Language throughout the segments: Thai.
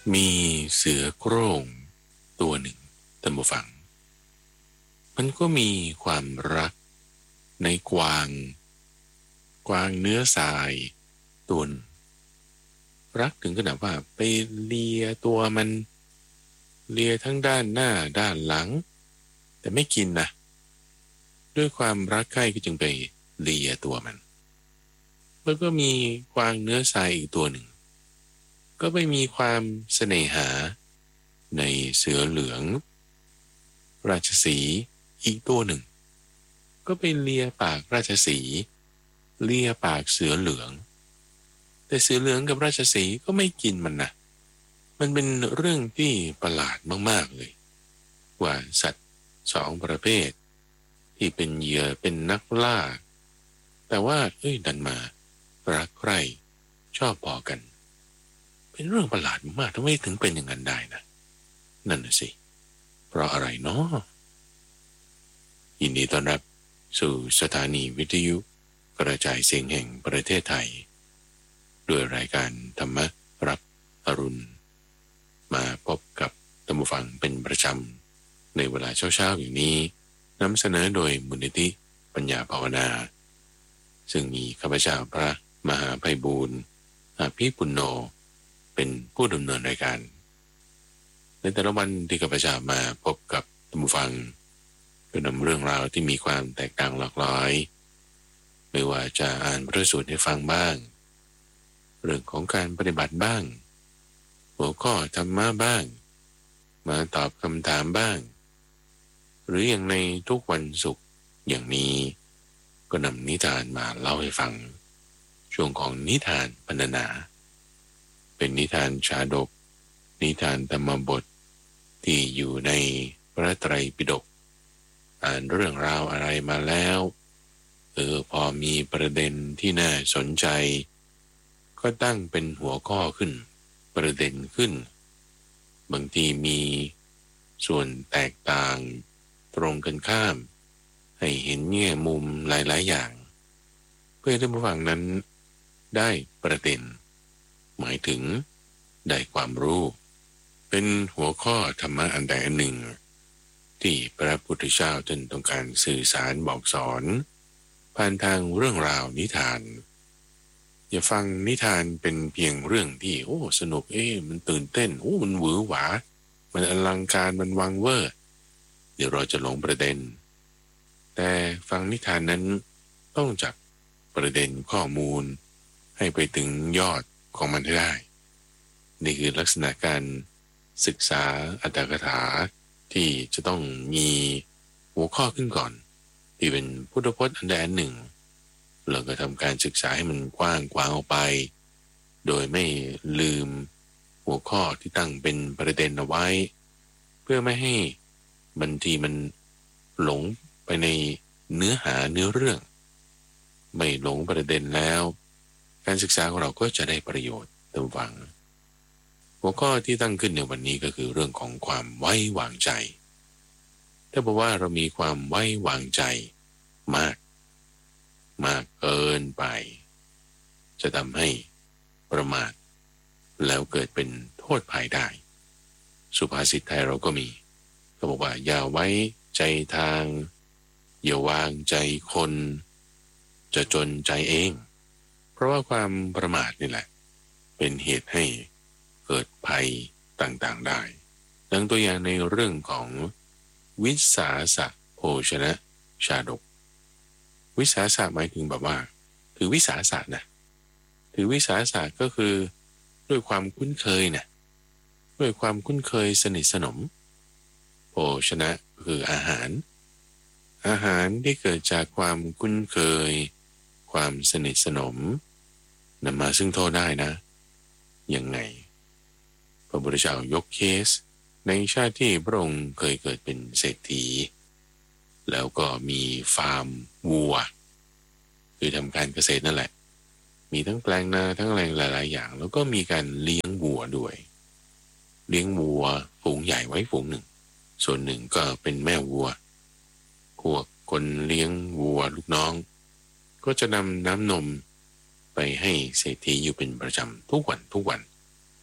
มีเสือโคร่งตัวหนึ่งท่านผู้ฟังมันก็มีความรักในกวางเนื้อทรายตัวหนึ่งรักถึงขนาดว่าไปเลียตัวมันเลียทั้งด้านหน้าด้านหลังแต่ไม่กินนะด้วยความรักใคร่ก็จึงไปเลียตัวมันแล้วก็มีกวางเนื้อทรายอีกตัวหนึ่งก็ไปมีความเสน่หาในเสือเหลืองราชสีห์อีกตัวหนึ่งก็ไปเลียปากราชสีห์เลียปากเสือเหลืองแต่เสือเหลืองกับราชสีห์ก็ไม่กินมันนะมันเป็นเรื่องที่ประหลาดมากๆเลยว่าสัตว์สองประเภทที่เป็นเหยื่อเป็นนักล่าแต่ว่าดันมารักใคร่ชอบพอกันเป็นเรื่องประหลาดมากทำไมถึงเป็นอย่างนั้นได้นะนั่นน่ะสิเพราะอะไรเนาะยินดีต้อนรับสู่สถานีวิทยุกระจายเสียงแห่งประเทศไทยด้วยรายการธรรมรับอรุณมาพบกับท่านผู้ฟังเป็นประจำในเวลาเช้าๆอย่างนี้นำเสนอโดยมูลนิธิปัญญาภาวนาซึ่งมีข้าพเจ้าพระมหาไพบูลย์อภิปุณโญเป็นผู้ดำเนินรายการในแต่ละวันที่ข้าพเจ้ามาพบกับท่านผู้ฟังก็นำเรื่องราวที่มีความแตกต่างหลากหลายไม่ว่าจะอ่านพระสูตรให้ฟังบ้างเรื่องของการปฏิบัติบ้างหัวข้อธรรมะบ้างมาตอบคำถามบ้างหรืออย่างในทุกวันศุกร์อย่างนี้ก็นำนิทานมาเล่าให้ฟังช่วงของนิทานพรรณนาเป็นนิทานชาดกนิทานธรรมบทที่อยู่ในพระไตรปิฎกอ่านเรื่องราวอะไรมาแล้วพอมีประเด็นที่น่าสนใจก็ตั้งเป็นหัวข้อขึ้นประเด็นขึ้นบางทีมีส่วนแตกต่างตรงกันข้ามให้เห็นแง่มุมหลายๆอย่างเพื่อให้ท่านผู้ฟังนั้นได้ประเด็นหมายถึงได้ความรู้เป็นหัวข้อธรรมะอันใดอันหนึ่งที่พระพุทธเจ้าท่านต้องการสื่อสารบอกสอนผ่านทางเรื่องราวนิทานอย่าฟังนิทานเป็นเพียงเรื่องที่สนุกมันตื่นเต้นมันหวือหวามันอลังการมันวังเวอร์เดี๋ยวเราจะหลงประเด็นแต่ฟังนิทานนั้นต้องจับประเด็นข้อมูลให้ไปถึงยอดของมันให้ได้นี่คือลักษณะการศึกษาอัตถกถาที่จะต้องมีหัวข้อขึ้นก่อนที่เป็นพุทธพจน์อันใดอันหนึ่งเราก็ทำการศึกษาให้มันกว้างออกไปโดยไม่ลืมหัวข้อที่ตั้งเป็นประเด็นเอาไว้เพื่อไม่ให้บางทีมันหลงไปในเนื้อหาเนื้อเรื่องไม่หลงประเด็นแล้วการศึกษาของเราก็จะได้ประโยชน์ตามฟังหัวข้อที่ตั้งขึ้นในวันนี้ก็คือเรื่องของความไว้วางใจถ้าบอกว่าเรามีความไว้วางใจมากเกินไปจะทำให้ประมาทแล้วเกิดเป็นโทษภัยได้สุภาษิตไทยเราก็มีเขาบอกว่าอย่าไว้ใจทางอย่าวางใจคนจะจนใจเองเพราะว่าความประมาทนี่แหละเป็นเหตุให้เกิดภัยต่างๆได้ดังตัวอย่างในเรื่องของวิสาสะโภชนะชาดกวิสาสะหมายถึงแบบว่าถือวิสาสะนะถือวิสาสะก็คือด้วยความคุ้นเคยนะด้วยความคุ้นเคยสนิทสนมโภชนะคืออาหารที่เกิดจากความคุ้นเคยความสนิทสนมนำมาซึ่งโทษได้นะยังไงพระพุทธเจ้ายกเคสในชาติที่พระองค์เคยเกิดเป็นเศรษฐีแล้วก็มีฟาร์มวัวคือทำการเกษตรนั่นแหละมีทั้งแปลงนาทั้งอะไรหลายๆอย่างแล้วก็มีการเลี้ยงวัวด้วยเลี้ยงวัวฝูงใหญ่ไว้ฝูงหนึ่งส่วนหนึ่งก็เป็นแม่วัวพวกคนเลี้ยงวัวลูกน้องก็จะนำน้ำนมไปให้เศรษฐีอยู่เป็นประจำทุกวัน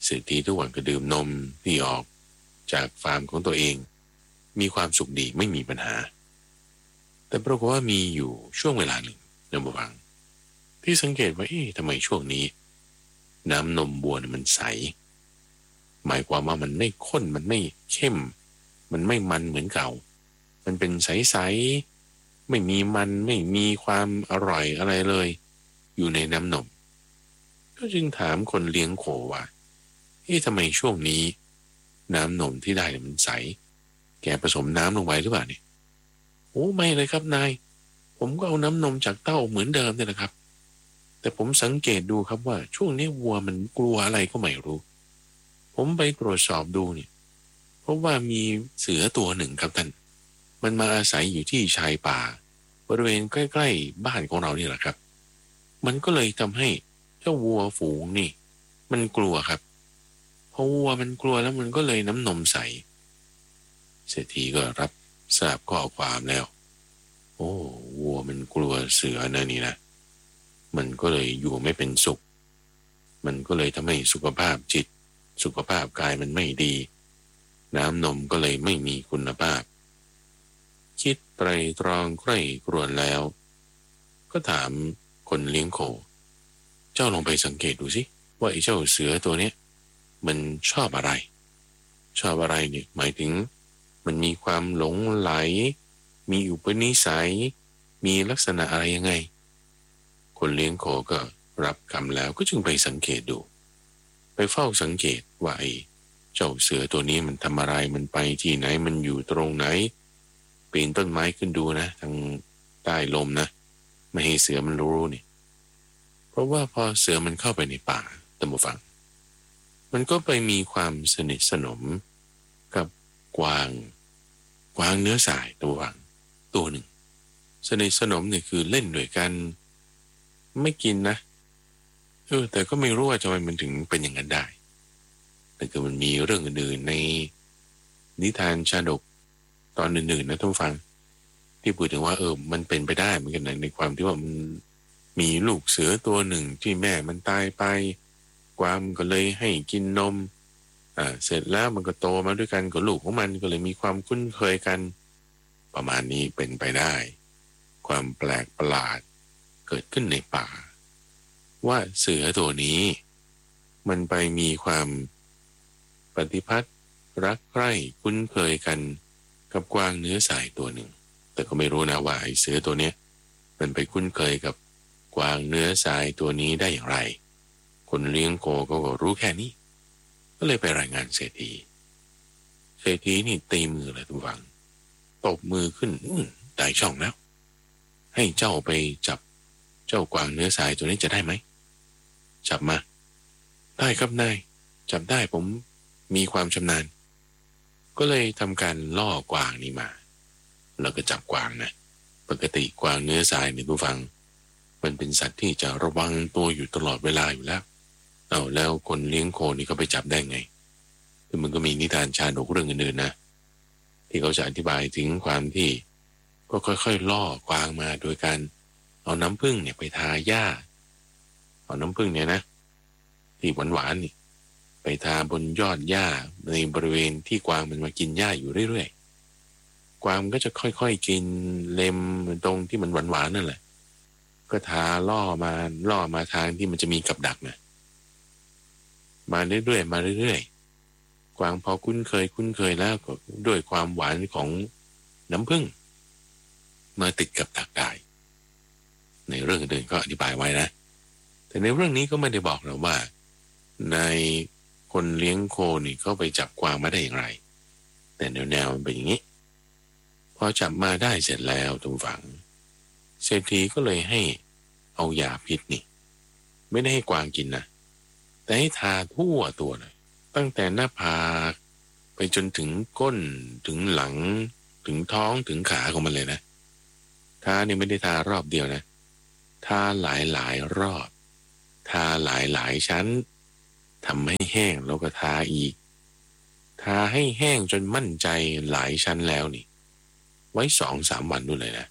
เศรษฐีทุกวันก็ดื่มนมที่ออกจากฟาร์มของตัวเองมีความสุขดีไม่มีปัญหาแต่ปรากฏว่ามีอยู่ช่วงเวลาหนึ่งในบางที่สังเกตว่าทำไมช่วงนี้น้ำนมวัวมันใสหมายความว่ามันไม่ข้นมันไม่เข้มมันไม่มันเหมือนเก่ามันเป็นใสๆไม่มีมันไม่มีความอร่อยอะไรเลยอยู่ในน้ำนมก็จึงถามคนเลี้ยงโคว่าทำไมช่วงนี้น้ำนมที่ได้มันใสแกผสมน้ำลงไปหรือเปล่าเนี่ยโอ้ไม่เลยครับนายผมก็เอาน้ำนมจากเต้าเหมือนเดิมนี่แหละครับแต่ผมสังเกตดูครับว่าช่วงนี้วัวมันกลัวอะไรก็ไม่รู้ผมไปตรวจสอบดูเนี่ยเพราะว่ามีเสือตัวหนึ่งครับท่านมันมาอาศัยอยู่ที่ชายป่าบริเวณใกล้ๆบ้านของเรานี่แหละครับมันก็เลยทำให้เจ้าวัวฝูงนี่มันกลัวครับพอวัวมันกลัวแล้วมันก็เลยน้ำนมใสเศรษฐีก็รับทราบข้อความแล้วโอ้วัวมันกลัวเสือนะนี่นะมันก็เลยอยู่ไม่เป็นสุขมันก็เลยทำให้สุขภาพจิตสุขภาพกายมันไม่ดีน้ำนมก็เลยไม่มีคุณภาพคิดไตรตรองใคร่ครวญแล้วก็ถามคนเลี้ยงโคเจ้าลองไปสังเกตดูสิว่าไอ้เจ้าเสือตัวเนี้ยมันชอบอะไรเนี่ยหมายถึงมันมีความหลงไหลมีอุปนิสัยมีลักษณะอะไรยังไงคนเลี้ยงโคก็รับคำแล้วก็จึงไปสังเกตดูไปเฝ้าสังเกตว่าไอ้เจ้าเสือตัวนี้มันทำอะไรมันไปที่ไหนมันอยู่ตรงไหนปีนต้นไม้ขึ้นดูนะทางใต้ลมนะไม่ให้เสือมันรู้นี่เพราะว่าพอเสือมันเข้าไปในป่าท่านผู้ฟังมันก็ไปมีความสนิทสนมกับกวางเนื้อสายตัวฟังตัวหนึ่งสนิทสนมเนี่ยคือเล่นด้วยกันไม่กินนะแต่ก็ไม่รู้ว่าทำไมมันถึงเป็นอย่างนั้นได้แต่คือมันมีเรื่องอื่นๆในนิทานชาดกตอนอื่นๆนะท่านผู้ฟังที่พูดถึงว่ามันเป็นไปได้เหมือนกันในความที่ว่ามันมีลูกเสือตัวหนึ่งที่แม่มันตายไปกวางก็เลยให้กินนมเสร็จแล้วมันก็โตมาด้วยกันกับลูกของมันก็เลยมีความคุ้นเคยกันประมาณนี้เป็นไปได้ความแปลกประหลาดเกิดขึ้นในป่าว่าเสือตัวนี้มันไปมีความปฏิพัทธ์รักใคร่คุ้นเคยกันกับกวางเนื้อสายตัวหนึ่งแต่ก็ไม่รู้นะว่าไอ้เสือตัวเนี้ยมันไปคุ้นเคยกับกวางเนื้อสายตัวนี้ได้อย่างไรคนเลี้ยงโคก็รู้แค่นี้ก็เลยไปรายงานเศรษฐีนี่ตีมือเลยทุกฝังตบมือขึ้นได้ช่องแล้วให้เจ้าไปจับเจ้ากวางเนื้อสายตัวนี้จะได้ไหมจับมาได้ครับนายจับได้ผมมีความชำนาญก็เลยทำการล่อกวางนี้มาแล้วก็จับกวางนะปกติกวางเนื้อสายเนี่ยทุกฝังมันเป็นสัตว์ที่จะระวังตัวอยู่ตลอดเวลาอยู่แล้วแล้วคนเลี้ยงโคนี่เขาไปจับได้ไงคือมันก็มีนิทานชาดกเรื่องอื่นๆนะที่เขาจะอธิบายถึงความที่ก็ค่อยๆล่อกวางมาโดยการเอาน้ำผึ้งเนี่ยไปทาหญ้าเอาน้ำผึ้งเนี่ยนะที่หวานๆนี่ไปทาบนยอดหญ้าในบริเวณที่กวางมันมากินหญ้าอยู่เรื่อยๆกวางก็จะค่อยๆกินเล็มตรงที่มันหวานๆนั่นแหละก็ทาล่อมาทางที่มันจะมีกับดักนะมาเรื่อยๆกวางพอคุ้นเคยแล้วก็ด้วยความหวานของน้ำผึ้งมาติดกับดักได้ในเรื่องอื่นก็อธิบายไว้นะแต่ในเรื่องนี้ก็ไม่ได้บอกเราว่าในคนเลี้ยงโคนี่เขาไปจับกวางมาได้อย่างไรแต่แนวมันเป็นอย่างนี้พอจับมาได้เสร็จแล้วตรงฝั่งเศรษฐีก็เลยให้เอายาพิษนี่ไม่ได้ให้กวางกินนะแต่ให้ทาทั่วตัวเลยตั้งแต่หน้าผากไปจนถึงก้นถึงหลังถึงท้องถึงขาของมันเลยนะทานี่ไม่ได้ทารอบเดียวนะทาหลายรอบทาหลายชั้นทำให้แห้งแล้วก็ทาอีกทาให้แห้งจนมั่นใจหลายชั้นแล้วนี่ไว้ 2-3 วันด้วยเลยนะ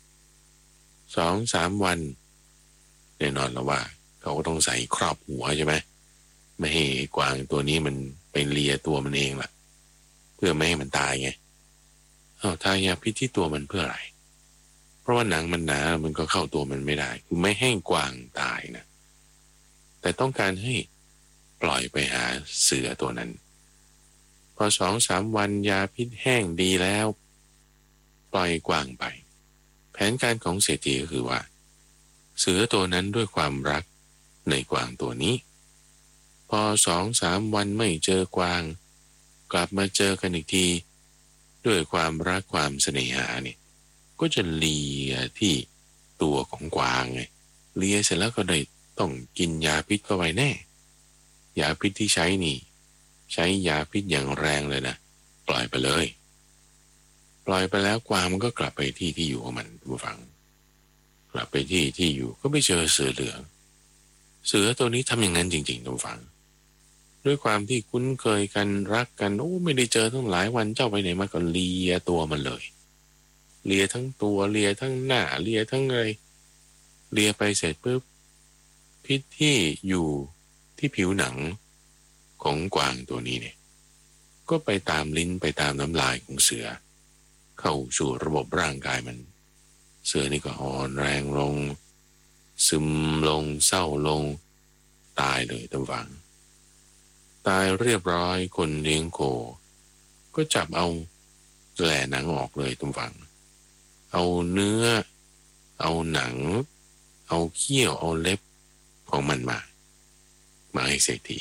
2-3 วันแน่นอนแล้วว่าเขาก็ต้องใส่ครอบหัวใช่ไหมไม่ให้กวางตัวนี้มันไปเลียตัวมันเองล่ะเพื่อไม่ให้มันตายไงทายาพิษที่ตัวมันเพื่ออะไรเพราะว่าหนังมันหนามันก็เข้าตัวมันไม่ได้คือไม่ให้กวางตายนะแต่ต้องการให้ปล่อยไปหาเสือตัวนั้นพอ2-3 วันยาพิษแห้งดีแล้วปล่อยกวางไปแผนการของเศรษฐีก็คือว่าเสือตัวนั้นด้วยความรักในกวางตัวนี้พอ2-3 วันไม่เจอกวางกลับมาเจอกันอีกทีด้วยความรักความเสน่หาเนี่ยก็จะเลียที่ตัวของกวางไงเลียเสร็จแล้วก็ได้ต้องกินยาพิษเข้าไปแน่ยาพิษที่ใช้นี่ใช้ยาพิษอย่างแรงเลยนะปล่อยไปเลยปล่อยไปแล้วกวางมันก็กลับไปที่อยู่ของมันผู้ฟังกลับไปที่อยู่ก็ไปเจอเสือเหลืองเสือตัวนี้ทำอย่างนั้นจริงๆผู้ฟังด้วยความที่คุ้นเคยกันรักกันไม่ได้เจอตั้งหลายวันเจ้าไปไหนมาก็เลียตัวมันเลยเลียทั้งตัวเลียทั้งหน้าเลียทั้งอะไรเลียไปเสร็จปุ๊บพิษที่อยู่ที่ผิวหนังของกวางตัวนี้เนี่ยก็ไปตามลิ้นไปตามน้ำลายของเสือเข้าสู่ระบบร่างกายมันเสือนี่ก็อ่อนแรงลงซึมลงเศร้าลงตายเลยท่านฟังตายเรียบร้อยคนเลี้ยงโคก็จับเอาแหล่หนังออกเลยท่านฟังเอาเนื้อเอาหนังเอาเขี้ยวเอาเล็บของมันมาให้เศรษฐี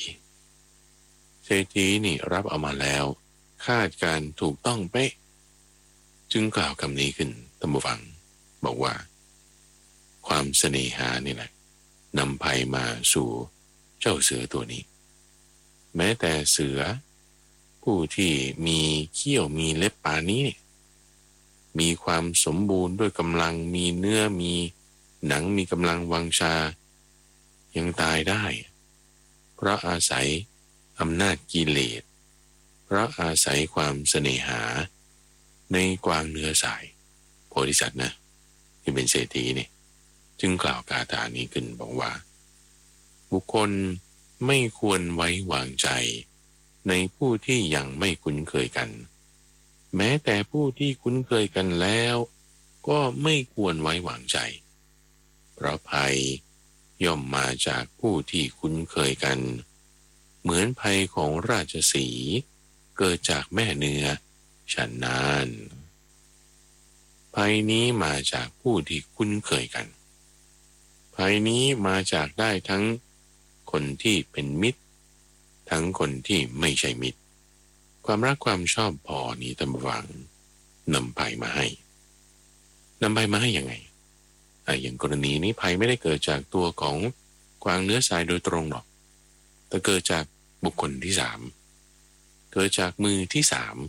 นี่รับเอามาแล้วคาดการถูกต้องเป๊ะจึงกล่าวคำนี้ขึ้นท่านผู้ฟังบอกว่าความเสน่หานี่แหละนำภัยมาสู่เจ้าเสือตัวนี้แม้แต่เสือผู้ที่มีเขี้ยวมีเล็บปานนี้มีความสมบูรณ์ด้วยกำลังมีเนื้อมีหนังมีกำลังวังชายังตายได้เพราะอาศัยอำนาจกิเลสเพราะอาศัยความเสน่หาในกวางเนื้อสายโพธิสัตว์นะที่เป็นเศรษฐีนี่จึงกล่าวคาถานี้ขึ้นบอกว่าบุคคลไม่ควรไว้วางใจในผู้ที่ยังไม่คุ้นเคยกันแม้แต่ผู้ที่คุ้นเคยกันแล้วก็ไม่ควรไว้วางใจเพราะภัยย่อมมาจากผู้ที่คุ้นเคยกันเหมือนภัยของราชสีห์เกิดจากแม่เนื้อฉันนั้นภัยนี้มาจากผู้ที่คุ้นเคยกันภัยนี้มาจากได้ทั้งคนที่เป็นมิตรทั้งคนที่ไม่ใช่มิตรความรักความชอบพอนี้ท่านผู้ฟังนำภัยมาให้ยังไงอย่างกรณีนี้ภัยไม่ได้เกิดจากตัวของกวางเนื้อทรายโดยตรงหรอกแต่เกิดจากบุคคลที่3เกิดจากมือที่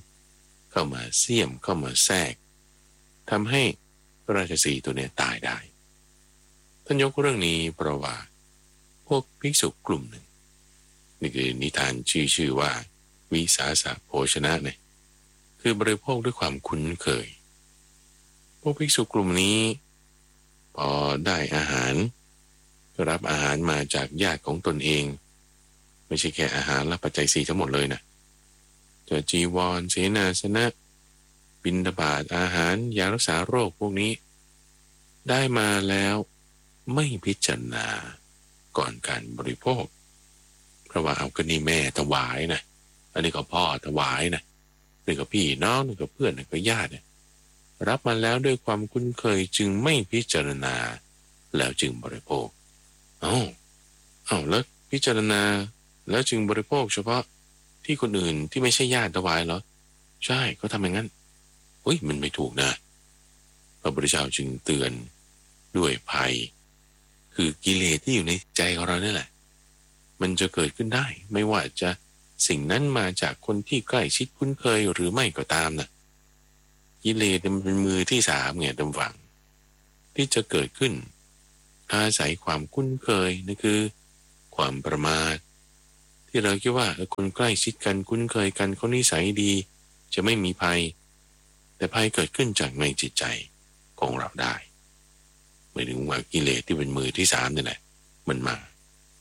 3เข้ามาเสี้ยมเข้ามาแทรกทำให้ราชสีห์ตัวนี้ตายได้ท่านยกเรื่องนี้เพราะว่าพวกภิกษุกลุ่มหนึ่งนี่คือนิทานชื่อว่าวิสาสะโภชนะเนี่ยคือบริโภคด้วยความคุ้นเคยพวกภิกษุกลุ่มนี้พอได้อาหารก็รับอาหารมาจากญาติของตนเองไม่ใช่แค่อาหารและปัจจัย4ทั้งหมดเลยนะจะจีวรเสนาสนะบิณฑบาตอาหารยารักษาโรคพวกนี้ได้มาแล้วไม่พิจารณาก่อนการบริโภคเพราะว่าเอาก็นี่แม่ถวายนะอันนี้ก็พ่อถวายนะนี่ก็พี่น้องนี่ก็เพื่อนนี่ก็ญาติเนี่ยรับมาแล้วด้วยความคุ้นเคยจึงไม่พิจารณาแล้วจึงบริโภคแล้วพิจารณาแล้วจึงบริโภคเฉพาะที่คนอื่นที่ไม่ใช่ญาติถวายเหรอใช่ก็ทำอย่างนั้นมันไม่ถูกนะพระพุทธเจ้าจึงเตือนด้วยภัยคือกิเลสที่อยู่ในใจของเรานี่แหละมันจะเกิดขึ้นได้ไม่ว่าจะสิ่งนั้นมาจากคนที่ใกล้ชิดคุ้นเคยหรือไม่ก็ตามนะกิเลสมันเป็นมือที่3ไงท่านฟังที่จะเกิดขึ้นอาศัยความคุ้นเคยนั่นคือความประมาทที่เราคิดว่าคนใกล้ชิดกันคุ้นเคยกันเขานิสัยดีจะไม่มีภัยแต่ภัยเกิดขึ้นจากในจิตใจของเราได้หมายถึงว่ากิเลสที่เป็นมือที่3นี่แหละมันมา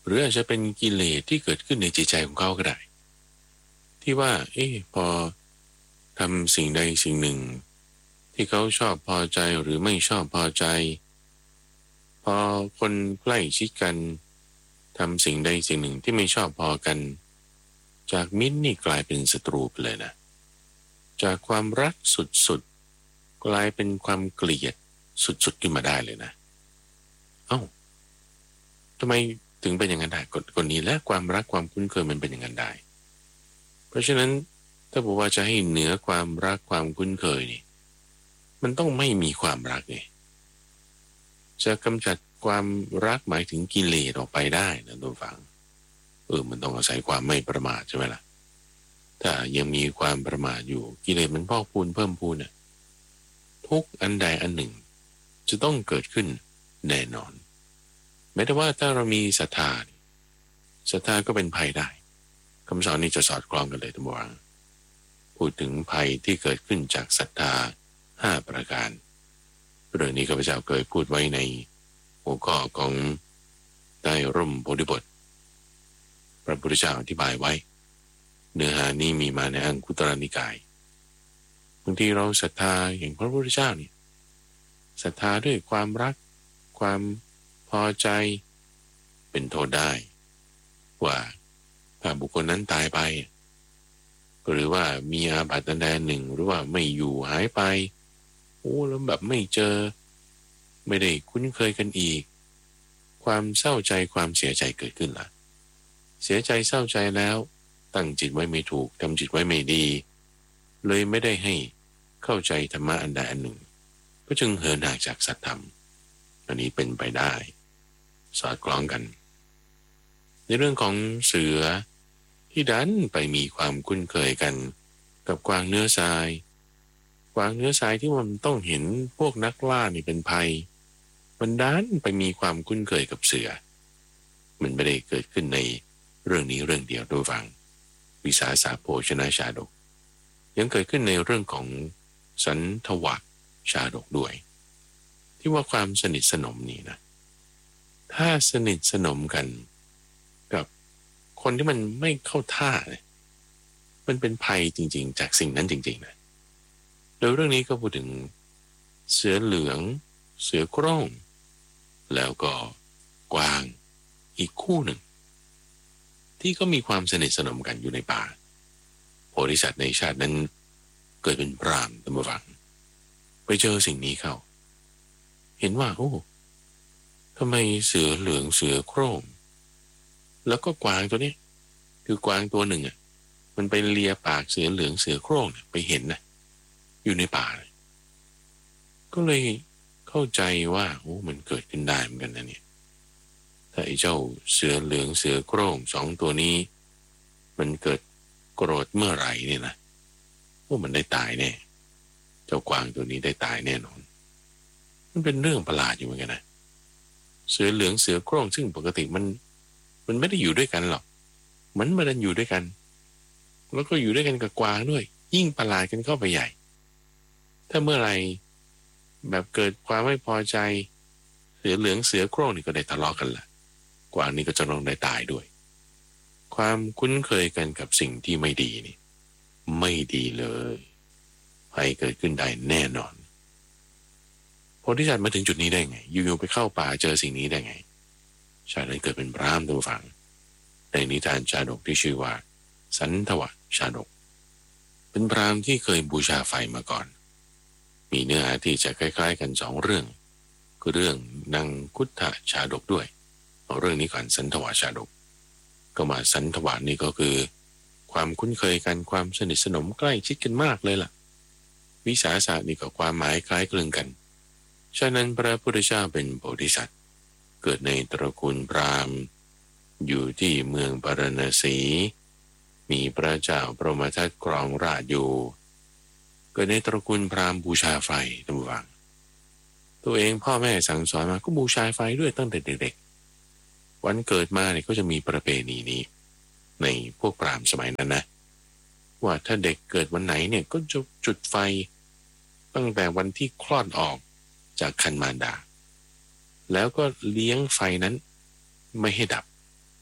หรืออาจจะเป็นกิเลสที่เกิดขึ้นในจิตใจของเขาก็ได้ที่ว่าพอทำสิ่งใดสิ่งหนึ่งที่เขาชอบพอใจหรือไม่ชอบพอใจพอคนใกล้ชิดกันทำสิ่งใดสิ่งหนึ่งที่ไม่ชอบพอกันจากมิตรนี่กลายเป็นศัตรูไปเลยนะจากความรักสุดๆกลายเป็นความเกลียดสุดๆขึ้นมาได้เลยนะเอ้าทำไมถึงเป็นอย่างนั้นได้คนนี้และความรักความคุ้นเคยมันเป็นอย่างนั้นได้เพราะฉะนั้นถ้าบอกว่าจะให้เหนือความรักความคุ้นเคยนี่มันต้องไม่มีความรักไงจะกำจัดความรักหมายถึงกิเลสออกไปได้นะทุกฝังมันต้องอาศัยความไม่ประมาทใช่ไหมล่ะถ้ายังมีความประมาทอยู่กิเลสมันพอกพูนเพิ่มพูนน่ะทุกอันใดอันหนึ่งจะต้องเกิดขึ้นแน่นอนแม้แต่ว่าถ้าเรามีศรัทธาก็เป็นภัยได้คำสอนนี้จะสอดคล้องกันเลยทุกฝังพูดถึงภัยที่เกิดขึ้นจากศรัทธา5ประการเรื่องนี้ข้าพเจ้าเคยพูดไว้ในหัวข้อของใต้ร่มโพธิบทพระพุทธเจ้าอธิบายไว้เนื้อหานี้มีมาในอังคุตรนิกายบางทีเราศรัทธาอย่างพระพุทธเจ้านี่ศรัทธาด้วยความรักความพอใจเป็นโทษได้ว่าถ้าบุคคลนั้นตายไปหรือว่ามีอาบัติอันใดหนึ่งหรือว่าไม่อยู่หายไปแล้วแบบไม่เจอไม่ได้คุ้นเคยกันอีกความเศร้าใจความเสียใจเกิดขึ้นล่ะเสียใจเศร้าใจแล้วตั้งจิตไว้ไม่ถูกทำจิตไว้ไม่ดีเลยไม่ได้ให้เข้าใจธรรมะอันใดอันหนึ่งก็จึงเหินห่างจากสัจธรรมอันนี้เป็นไปได้สอดคล้องกันในเรื่องของเสือที่ดันไปมีความคุ้นเคยกันกับกวางเนื้อทรายกวางเนื้อทรายที่มันต้องเห็นพวกนักล่านี่เป็นภัยมันดันไปมีความคุ้นเคยกับเสือมันไม่ได้เกิดขึ้นในเรื่องนี้เรื่องเดียวด้วยฟังวิสาสะโภชนะชาดกยังเกิดขึ้นในเรื่องของสันทวะชาดกด้วยที่ว่าความสนิทสนมนี่นะถ้าสนิทสนมกันกับคนที่มันไม่เข้าท่าเนี่ยมันเป็นภัยจริงๆจากสิ่งนั้นจริงๆนะโดยเรื่องนี้ก็พูดถึงเสือเหลืองเสือโคร่งแล้วก็กวางอีกคู่หนึ่งที่ก็มีความสนิทสนมกันอยู่ในป่าโพธิสัตว์ในชาตินั้นเกิดเป็นพราหมณ์ตามฟังไปเจอสิ่งนี้เข้าเห็นว่าทำไมเสือเหลืองเสือโคร่งแล้วก็กวางตัวนี้คือกวางตัวหนึ่งมันไปเลียปากเสือเหลืองเสือโคร่งไปเห็นนะอยู่ในป่าก็เลยเข้าใจว่ามันเกิดขึ้นได้เหมือนกันนะเนี่ยถ้าไอ้เจ้าเสือเหลืองเสือโคร่ง2ตัวนี้มันเกิดโกรธเมื่อไหร่เนี่ยนะมันได้ตายแน่เจ้ากวางตัวนี้ได้ตายแน่นอนมันเป็นเรื่องประหลาดอยู่เหมือนกันนะเสือเหลืองเสือโคร่งซึ่งปกติมันไม่ได้อยู่ด้วยกันหรอกมันไม่ได้อยู่ด้วยกันแล้วก็อยู่ด้วยกันกับกวางด้วยยิ่งประหลาดกันเข้าไปใหญ่ถ้าเมื่อไหร่แบบเกิดความไม่พอใจเสือเหลืองเสือโคร่งนี่ก็ได้ทะเลาะกันละกวางนี่ก็จะต้องได้ตายด้วยความคุ้นเคยกันกับสิ่งที่ไม่ดีนี่ไม่ดีเลยภัยเกิดขึ้นได้แน่นอนโพธิสัตว์มาถึงจุดนี้ได้ไงอยู่ๆไปเข้าป่าเจอสิ่งนี้ได้ไงชาตินั้นเกิดเป็นพราหมณ์ตัวฝังในนิทานชาดกที่ชื่อว่าสันทวชาดกเป็นพราหมณ์ที่เคยบูชาไฟมาก่อนมีเนื้อหาที่จะคล้ายๆกัน2เรื่องคือเรื่องนางคุฏฐชาดกด้วยเอาเรื่องนี้ก่อนสันทวชาดกก็มาสันทวะนี่ก็คือความคุ้นเคยกันความสนิทสนมใกล้ชิดกันมากเลยล่ะวิสาสะนี่ก็ความหมายคล้ายคลึงกันฉะนั้นพระพุทธเจ้าเป็นโพธิสัตว์เกิดในตระกูลพราหมณ์อยู่ที่เมืองปารณสีมีพระเจ้าพรหมทัตครองราชย์อยู่เกิดในตระกูลพราหมณ์บูชาไฟทั้งวังตัวเองพ่อแม่สั่งสอนมาก็บูชาไฟด้วยตั้งแต่เด็กๆวันเกิดมาเนี่ยก็จะมีประเพณีนี้ในพวกพราหมณ์สมัยนั้นนะว่าถ้าเด็กเกิดวันไหนเนี่ยก็จะจุดไฟตั้งแต่วันที่คลอดออกจากครรภ์มารดาแล้วก็เลี้ยงไฟนั้นไม่ให้ดับ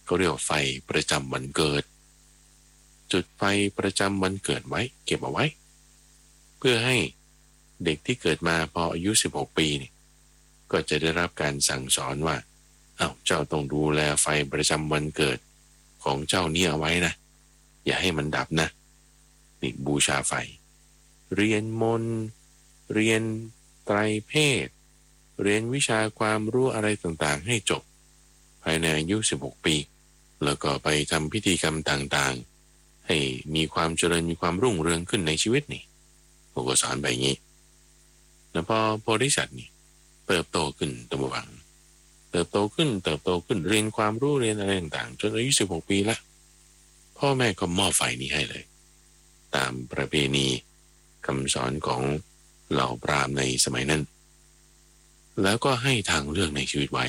เขาเรียกว่าไฟประจำวันเกิดจุดไฟประจำวันเกิดไว้เก็บเอาไว้เพื่อให้เด็กที่เกิดมาพออายุ16 ปีนี่ก็จะได้รับการสั่งสอนว่าเจ้าต้องดูแลไฟประจำวันเกิดของเจ้านี่เอาไว้นะอย่าให้มันดับนะนี่บูชาไฟเรียนมนต์เรียนไตรเพศเรียนวิชาความรู้อะไรต่างๆให้จบภายในอายุ16 ปีแล้วก็ไปทำพิธีกรรมต่างๆให้มีความเจริญมีความรุ่งเรืองขึ้นในชีวิตนี่ผมก็สอนไปอย่างนี้แล้วพอโพธิสัตว์นี่เติบโตขึ้นตัวหวังเติบโตขึ้นเรียนความรู้เรียนอะไรต่างๆจนอายุ16 ปีละพ่อแม่ก็มอบไฟนี้ให้เลยตามประเพณีคำสอนของเหล่าพราหมณ์ในสมัยนั้นแล้วก็ให้ทางเลือกในชีวิตไว้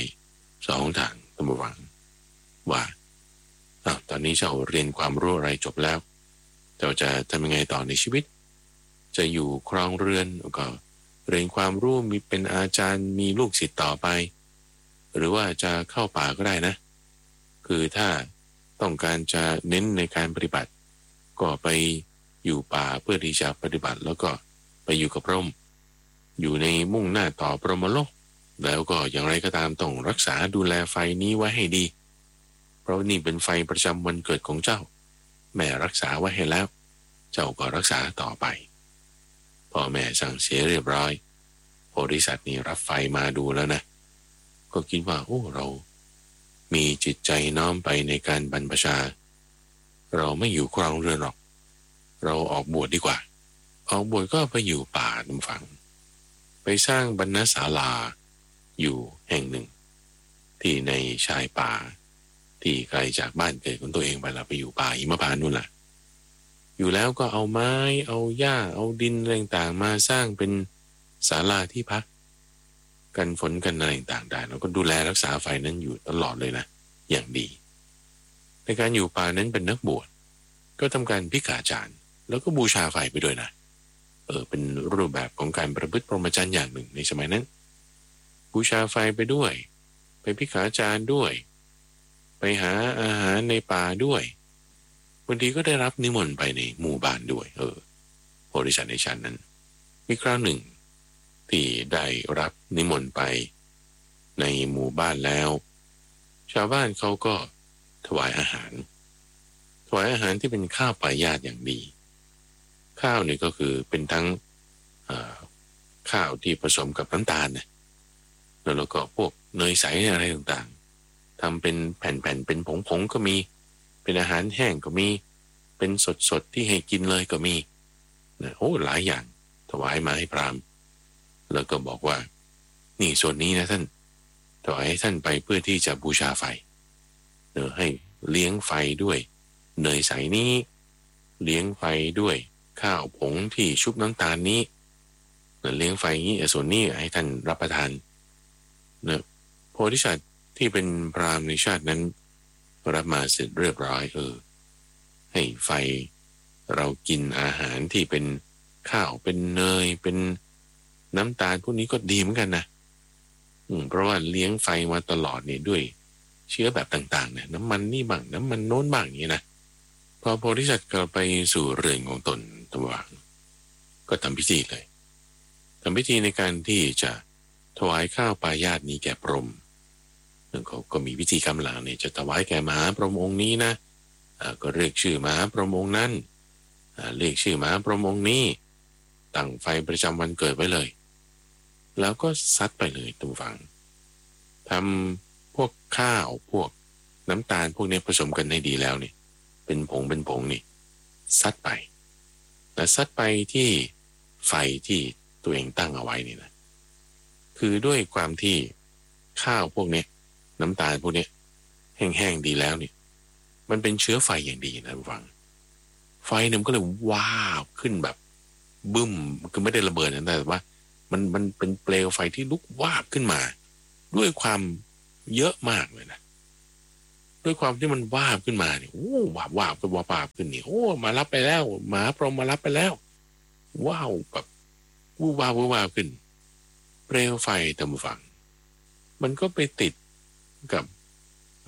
2 ทางตัวหวังว่าตอนนี้เจ้าเรียนความรู้อะไรจบแล้วเจ้าจะทำยังไงต่อในชีวิตจะอยู่ครองเรือนก็เรียนความรู้มีเป็นอาจารย์มีลูกศิษย์ต่อไปหรือว่าจะเข้าป่าก็ได้นะคือถ้าต้องการจะเน้นในการปฏิบัติก็ไปอยู่ป่าเพื่อที่จะปฏิบัติแล้วก็ไปอยู่กับพระองค์อยู่ในมุ่งหน้าต่อพรหมโลกแล้วก็อย่างไรก็ตามต้องรักษาดูแลไฟนี้ไว้ให้ดีเพราะนี่เป็นไฟประจำวันเกิดของเจ้าแม่รักษาไว้ให้แล้วเจ้าก็รักษาต่อไปพ่อแม่สั่งเสียเรียบร้อยโพธิสัตว์นี่รับไฟมาดูแล้วนะก็คิดว่าเรามีจิตใจน้อมไปในการบรรพชาเราไม่อยู่ครองเรือนหรอกเราออกบวชดีกว่าออกบวชก็ไปอยู่ป่าลำฝังไปสร้างบรรณศาลาอยู่แห่งหนึ่งที่ในชายป่าที่ไกลจากบ้านเกิดของตัวเองไปละไปอยู่ป่าหิมพานต์นู่นล่ะอยู่แล้วก็เอาไม้เอาหญ้าเอาดินอะไรต่างๆมาสร้างเป็นศาลาที่พักกันฝนกันอะไรต่างๆได้แล้วก็ดูแลรักษาไฟนั้นอยู่ตลอดเลยนะอย่างดีในการอยู่ป่านั้นเป็นนักบวชก็ทำการภิกขาจารย์แล้วก็บูชาไฟไปด้วยนะเป็นรูปแบบของการประพฤติพรหมจรรย์อย่างหนึ่งในสมัยนั้นบูชาไฟไปด้วยไปภิกขาจารย์ด้วยไปหาอาหารในป่าด้วยบางทีก็ได้รับนิมนต์ไปในหมู่บ้านด้วยโพธิสัตว์ในชั้นนั้นมีคราวหนึ่งที่ได้รับนิมนต์ไปในหมู่บ้านแล้วชาวบ้านเขาก็ถวายอาหารที่เป็นข้าวปลายาตอย่างดีข้าวนี่ก็คือเป็นทั้งข้าวที่ผสมกับน้ำตาลนะแล้วก็พวกเนยใสอะไรต่างๆทำเป็นแผ่นๆเป็นผงๆก็มีเป็นอาหารแห้งก็มีเป็นสดๆที่ให้กินเลยก็มีนะหลายอย่างถวายมาให้พราหมณ์แล้วก็บอกว่านี่ส่วนนี้นะท่านถวายให้ท่านไปเพื่อที่จะบูชาไฟให้เลี้ยงไฟด้วยเนยใสนี้เลี้ยงไฟด้วยข้าวผงที่ชุบน้ำตาลนี้เลี้ยงไฟนี้ส่วนนี้ให้ท่านรับประทานนะโพธิสัตว์ที่เป็นพราหมณ์ในชาตินั้นรับมาเสร็จเรียบร้อยให้ไฟเรากินอาหารที่เป็นข้าวเป็นเนยเป็นน้ำตาลพวกนี้ก็ดีเหมือนกันนะเพราะว่าเลี้ยงไฟมาตลอดนี่ด้วยเชื้อแบบต่างๆเนี่ยน้ำมันนี่บ้างน้ำมันโน้นบ้างอย่างนี้นะพอโพธิสัตว์กลับไปสู่เรือนของตนตัวหวังก็ทำพิธีเลยทำพิธีในการที่จะถวายข้าวปายาตนี้แก่พรหมเขาก็มีพิธีกรรมหลังเนี่ยจะถวายแก่มหาพรหมองค์นี้นะก็เรียกชื่อมหาพรหมองค์นั้นเรียกชื่อมหาพรหมองค์นี้ตั้งไฟประจำวันเกิดไว้เลยแล้วก็ซัดไปเลยตัวฟังทำพวกข้าวพวกน้ำตาลพวกนี้ผสมกันให้ดีแล้วนี่เป็นผงนี่ซัดไปแต่ซัดไปที่ไฟที่ตัวเองตั้งเอาไว้นี่นะคือด้วยความที่ข้าวพวกนี้น้ำตาลพวกนี้แห้งๆดีแล้วนี่มันเป็นเชื้อไฟอย่างดีนะฟังไฟเนี่ยมันก็เลยว้าวขึ้นแบบบึ้มคือไม่ได้ระเบิดนะแต่ว่ามันเป็นเปลวไฟที่ลุกวาบขึ้นมาด้วยความเยอะมากเลยนะด้วยความที่มันวาบขึ้นมาเนี่ยวาบขึ้นนี่มารับไปแล้วมหาพรหมมารับไปแล้วว้าวแบบวูบวาบขึ้นเปลวไฟตามฝั่งมันก็ไปติดกับ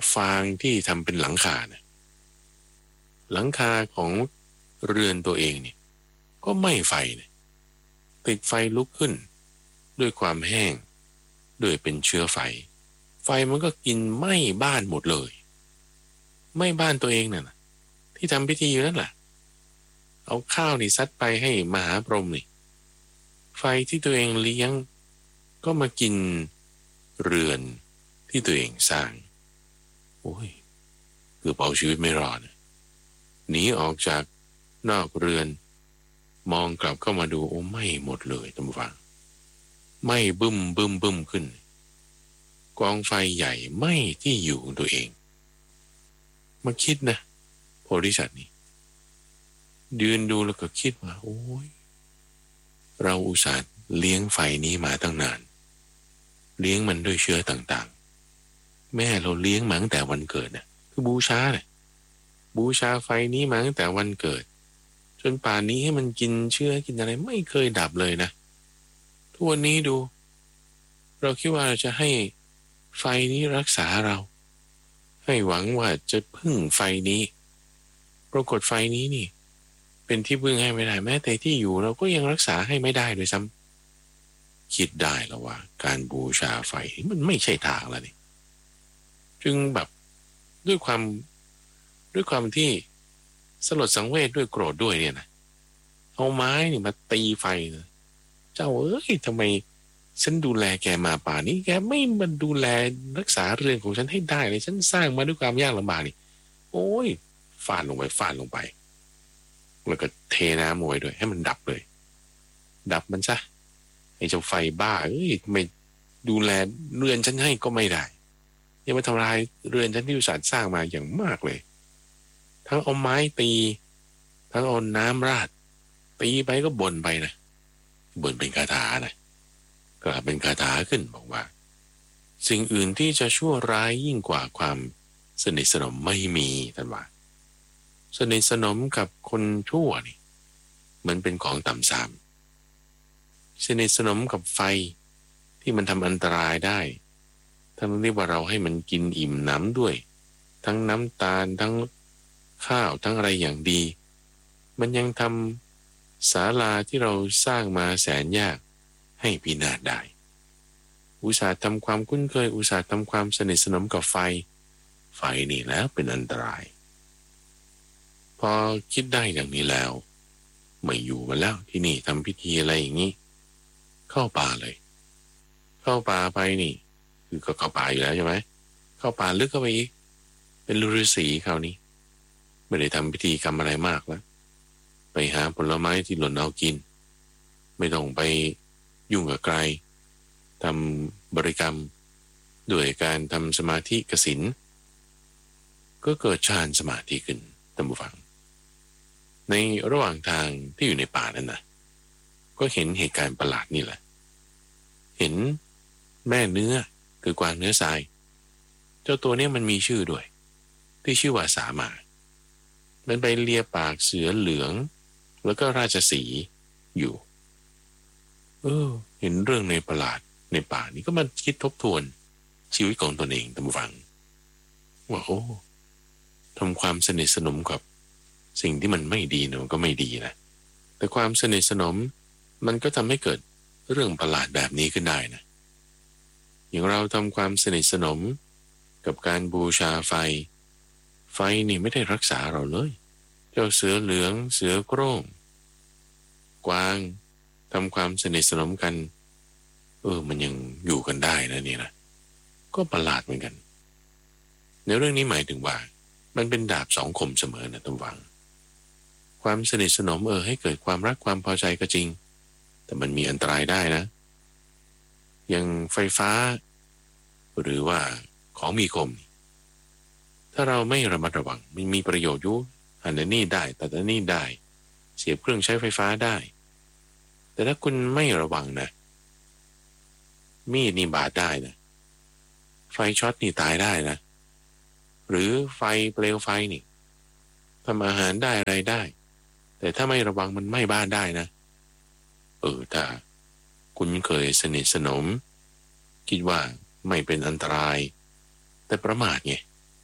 ฟางที่ทำเป็นหลังคาเนี่ยหลังคาของเรือนตัวเองเนี่ยก็ไหม้ไฟเนี่ยติดไฟลุกขึ้นด้วยความแห้งด้วยเป็นเชื้อไฟไฟมันก็กินไหม้บ้านหมดเลยไหม้บ้านตัวเองน่ะที่ทำพิธีอยู่นั่นแหละเอาข้าวนี่ซัดไปให้มหาพรหมนี่ไฟที่ตัวเองเลี้ยงก็มากินเรือนที่ตัวเองสร้างโอ้ยคือเอาชีวิตไม่รอดหนีออกจากนอกเรือนมองกลับเข้ามาดูโอ้ไม่หมดเลยท่านผู้ฟังไม่บึ้มบึ้มบึ้มขึ้นกองไฟใหญ่ไหม้ที่อยู่ของตัวเองมาคิดนะโพธิสัตว์นี่ยืนดูแล้วก็คิดว่าโอ้ยเราอุตส่าห์เลี้ยงไฟนี้มาตั้งนานเลี้ยงมันด้วยเชื้อต่างๆแม่เราเลี้ยงมาตั้งแต่วันเกิดน่ะคือบูชาเนี่ยบูชาไฟนี้มาตั้งแต่วันเกิดจนป่านนี้ให้มันกินเชื้อกินอะไรไม่เคยดับเลยนะทุกวันนี้ดูเราคิดว่าเราจะให้ไฟนี้รักษาเราให้หวังว่าจะพึ่งไฟนี้ปรากฏไฟนี้นี่เป็นที่พึ่งให้ไม่ได้แม้แต่ที่อยู่เราก็ยังรักษาให้ไม่ได้ด้วยซ้ำคิดได้แล้วว่าการบูชาไฟมันไม่ใช่ทางแล้วนี่จึงแบบด้วยความที่สลดสังเวชด้วยโกรธด้วยเนี่ยนะเอาไม้นี่มาตีไฟนะเจ้าเอ้ยทำไมฉันดูแลแกมาป่านนี้แกไม่มาดูแลรักษาเรือนของฉันให้ได้เลยฉันสร้างมาด้วยความยากลำบากนี่โอ้ยฟาดลงไปแล้วก็เทน้ำเอาไว้ด้วยให้มันดับเลยดับมันซะไอ้เจ้าไฟบ้าเอ้ยไม่ดูแลเรือนฉันให้ก็ไม่ได้ยังมาทำลายเรือนฉันที่อุตส่าห์สร้างมาอย่างมากเลยทั้งเอาไม้ตีทั้งเอาน้ำราดตีไปก็บ่นไปนะบ่นเป็นคาถานะกล่าวเป็นคาถาขึ้นบอกว่าสิ่งอื่นที่จะชั่วร้ายยิ่งกว่าความสนิทสนมไม่มีท่านว่าสนิทสนมกับคนชั่วนี่มันเป็นของต่ำทรามสนิทสนมกับไฟที่มันทำอันตรายได้ทั้งที่ว่าเราให้มันกินอิ่มหนำด้วยทั้งน้ำตาลทั้งข้าวทั้งอะไรอย่างดีมันยังทำศาลาที่เราสร้างมาแสนยากให้พินาศได้อุตส่าห์ทำความคุ้นเคยอุตส่าห์ทำความสนิทสนมกับไฟนี่แล้วเป็นอันตรายพอคิดได้อย่างนี้แล้วไม่อยู่มาแล้วที่นี่ทำพิธีอะไรอย่างนี้เข้าป่าเลยเข้าป่าไปนี่คือก็เข้าป่าอยู่แล้วใช่ไหมเข้าป่าลึกเข้าไปอีกเป็นฤาษีคราวนี้ไม่ได้ทำพิธีกรรมอะไรมากแล้วไปหาผลไม้ที่หล่นเอากินไม่ต้องไปยุ่งกับใครทำบริกรรมด้วยการทำสมาธิกสินก็เกิดฌานสมาธิขึ้นท่านผู้ฟังในระหว่างทางที่อยู่ในป่านั้นนะก็เห็นเหตุการณ์ประหลาดนี่แหละเห็นแม่เนื้อคือกวางเนื้อทรายเจ้าตัวนี้มันมีชื่อด้วยที่ชื่อว่าสามามันไปเลียปากเสือเหลืองแล้วก็ราชสีห์อยู่เห็นเรื่องในประหลาดในป่านี้ก็มาคิดทบทวนชีวิตของตนเองท่านผู้ฟังว่าทำความสนิทสนมกับสิ่งที่มันไม่ดีเนี่ยมันก็ไม่ดีนะแต่ความสนิทสนมมันก็ทำให้เกิดเรื่องประหลาดแบบนี้ขึ้นได้นะอย่างเราทำความสนิทสนมกับการบูชาไฟนี่ไม่ได้รักษาเราเลยเจ้าเสือเหลืองเสือโคร่งกวางทำความสนิทสนมกันมันยังอยู่กันได้นะนี่นะก็ประหลาดเหมือนกันในเรื่องนี้หมายถึงว่ามันเป็นดาบสองคมเสมอนะท่านฟังความสนิทสนมให้เกิดความรักความพอใจก็จริงแต่มันมีอันตรายได้นะอย่างไฟฟ้าหรือว่าของมีคมถ้าเราไม่ระมัดระวังมันมีประโยชน์อยู่อันนี้ได้แต่อันนี้ได้เสียบเครื่องใช้ไฟฟ้าได้แต่ถ้าคุณไม่ระวังนะมีดนี่บาดได้นะไฟช็อตนี่ตายได้นะหรือไฟเปลวไฟนี่ทำอาหารได้อะไรได้แต่ถ้าไม่ระวังมันไหม้บ้านได้นะถ้าคุณเคยสนิทสนมคิดว่าไม่เป็นอันตรายแต่ประมาทไง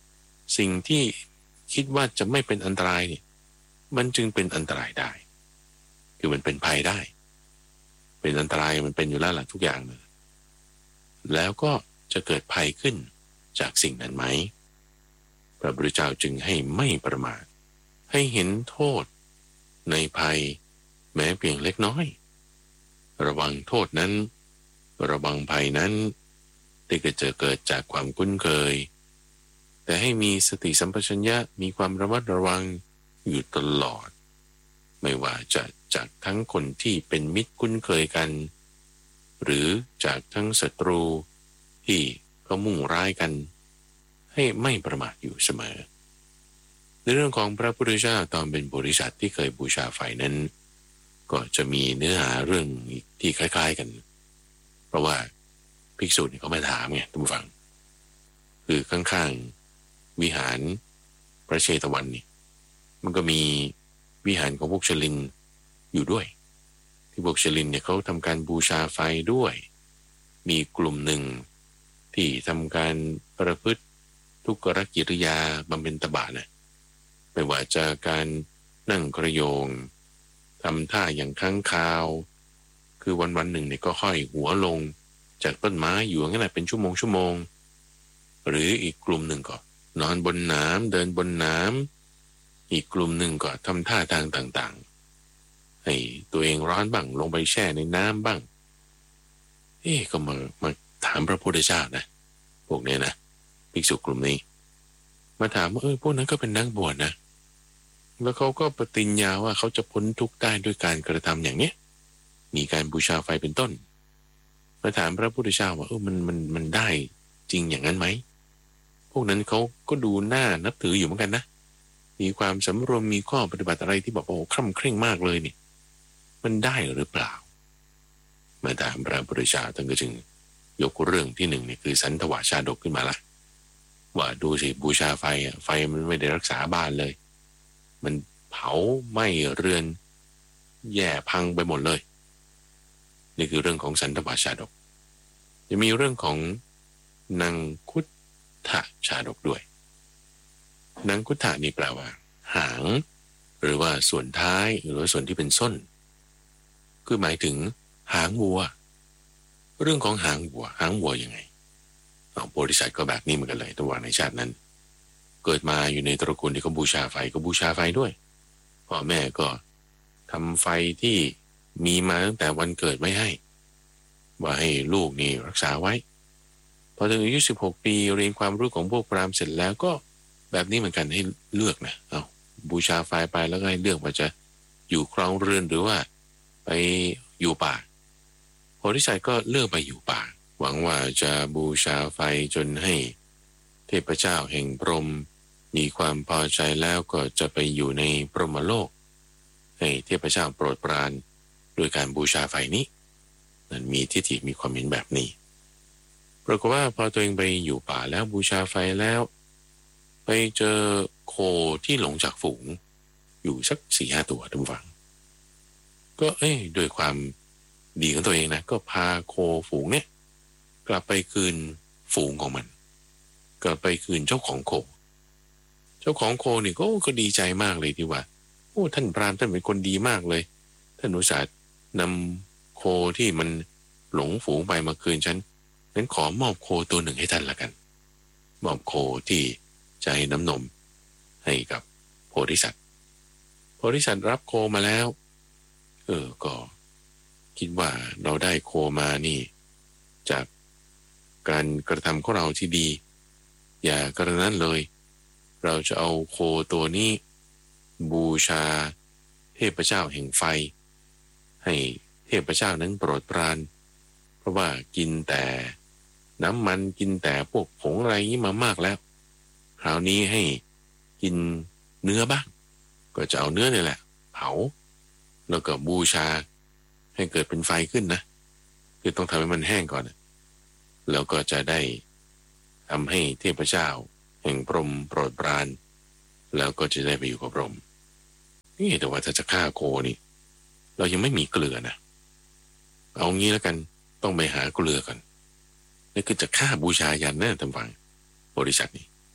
สิ่งที่คิดว่าจะไม่เป็นอันตรายเนี่ยมันจึงเป็นอันตรายได้คือมันเป็นภัยได้เป็นอันตรายมันเป็นอยู่แล้วล่ะทุกอย่างเลยแล้วก็จะเกิดภัยขึ้นจากสิ่งนั้นไหมพระพุทธเจ้าจึงให้ไม่ประมาทให้เห็นโทษในภัยแม้เพียงเล็กน้อยระวังโทษนั้นระวังภัยนั้นที่จะเกิดจากความคุ้นเคยแต่ให้มีสติสัมปชัญญะมีความระมัดระวังอยู่ตลอดไม่ว่าจะจากทั้งคนที่เป็นมิตรคุ้นเคยกันหรือจากทั้งศัตรูที่ก็มุ่งร้ายกันให้ไม่ประมาทอยู่เสมอในเรื่องของพระพุทธเจ้าตอนเป็นบริษัทที่เคยบูชาไฟนั้นก็จะมีเนื้อหาเรื่องที่คล้ายๆกันเพราะว่าภิกษุนี่เขามาถามไงท่านผู้ฟังคือข้างๆวิหารพระเชตวันนี่มันก็มีวิหารของพวกชลินอยู่ด้วยที่พวกชลินเนี่ยเขาทำการบูชาไฟด้วยมีกลุ่มหนึ่งที่ทำการประพฤติทุกขกิริยาบำเพ็ญตบะนะไม่ว่าจะการนั่งกระโยงทำท่าอย่างค้างคาวคือวันๆหนึ่งเนี่ยก็ห้อยหัวลงจากต้นไม้อยู่งั้นแหละเป็นชั่วโมงหรืออีกกลุ่มหนึ่งก็นอนบนน้ำเดินบนน้ำอีกกลุ่มหนึ่งก็ทำท่าทางต่างๆให้ตัวเองร้อนบ้างลงไปแช่ในน้ำบ้างก็มาถามพระพุทธเจ้านะพวกเนี้ยนะภิกษุกลุ่มนี้มาถามว่าพวกนั้นก็เป็นนักบวชนะแล้วเขาก็ปฏิญญาว่าเขาจะพ้นทุกข์ได้ด้วยการกระทำอย่างเนี้ยมีการบูชาไฟเป็นต้นมาถามพระพุทธเจ้าว่ามันได้จริงอย่างนั้นไหมพวกนั้นเขาก็ดูน่านับถืออยู่เหมือนกันนะมีความสำรวมมีข้อปฏิบัติอะไรที่บอกคร่ำเคร่งมากเลยนี่มันได้หรือเปล่ามาถามพระพุทธเจ้าท่านก็จึงยกเรื่องที่หนึ่งนี่คือสันทวชาดกขึ้นมาละว่าดูสิบูชาไฟไฟมันไม่ได้รักษาบ้านเลยมันเผาไหม้เรือนแย่พังไปหมดเลยนี่คือเรื่องของสันทวชาดกจะมีเรื่องของนางคุฏฐชาดกด้วยนางคุฏฐนี่แปลว่าหางหรือว่าส่วนท้ายหรือว่าส่วนที่เป็นส้นคือหมายถึงหางวัวเรื่องของหางวัวยังไงโพธิสัตว์ก็แบบนี้เหมือนกันเลยตัวในชาตินั้นเกิดมาอยู่ในตระกูลที่เขาบูชาไฟก็บูชาไฟด้วยพ่อแม่ก็ทำไฟที่มีมาตั้งแต่วันเกิดไม่ให้ว่าให้ลูกนี่รักษาไว้พอถึงอายุ16 ปีเรียนความรู้ของพวกพราหมณ์เสร็จแล้วก็แบบนี้เหมือนกันให้เลือกนะบูชาไฟไปแล้วก็ให้เลือกว่าจะอยู่ครองเรือนหรือว่าไปอยู่ป่าโพธิสัตว์ก็เลือกไปอยู่ป่าหวังว่าจะบูชาไฟจนให้เทพเจ้าแห่งพรหมมีความพอใจแล้วก็จะไปอยู่ในพรหมโลกให้เทพเจ้าโปรดปรานโดยการบูชาไฟนี้นั่นมีทิฏฐิมีความเห็นแบบนี้ปรากฏว่าพอตัวเองไปอยู่ป่าแล้วบูชาไฟแล้วไปเจอโคที่หลงจากฝูงอยู่สัก 4-5 ตัวท่านผู้ฟังก็ด้วยความดีของตัวเองนะก็พาโคฝูงเนี่ยกลับไปคืนฝูงของมันกลับไปคืนเจ้าของโคเจ้าของโคนี่ก็ดีใจมากเลยที่ว่าท่านพราหมณ์ท่านเป็นคนดีมากเลยท่านอุตส่าห์นำโคที่มันหลงฝูงไปมาคืนฉันงั้นขอมอบโคตัวหนึ่งให้ท่านละกันมอบโคที่จะให้น้ำนมให้กับโพธิสัตว์รับโคมาแล้วก็คิดว่าเราได้โคมานี่จากการกระทำของเราที่ดีอย่ากระนั้นเลยเราจะเอาโคตัวนี้บูชาเทพเจ้าแห่งไฟให้เทพเจ้านั้นโปรดปรานเพราะว่ากินแต่น้ำมันกินแต่พวกผงอะไรนี้มามากแล้วคราวนี้ให้กินเนื้อบ้างก็จะเอาเนื้อนี่แหละเผาแล้วก็บูชาให้เกิดเป็นไฟขึ้นนะคือต้องทำให้มันแห้งก่อนแล้วก็จะได้ทำให้เทพเจ้าแห่งพรหมโปรดปรานแล้วก็จะได้ไปอยู่กับพรหมนี่แต่ว่าถ้าจะฆ่าโคนี่เรายังไม่มีเกลือนะเอางี้แล้วกันต้องไปหาเกลือก่อนนี่คือจะฆ่าบูชายันนะท่านฟังบริษัทนี้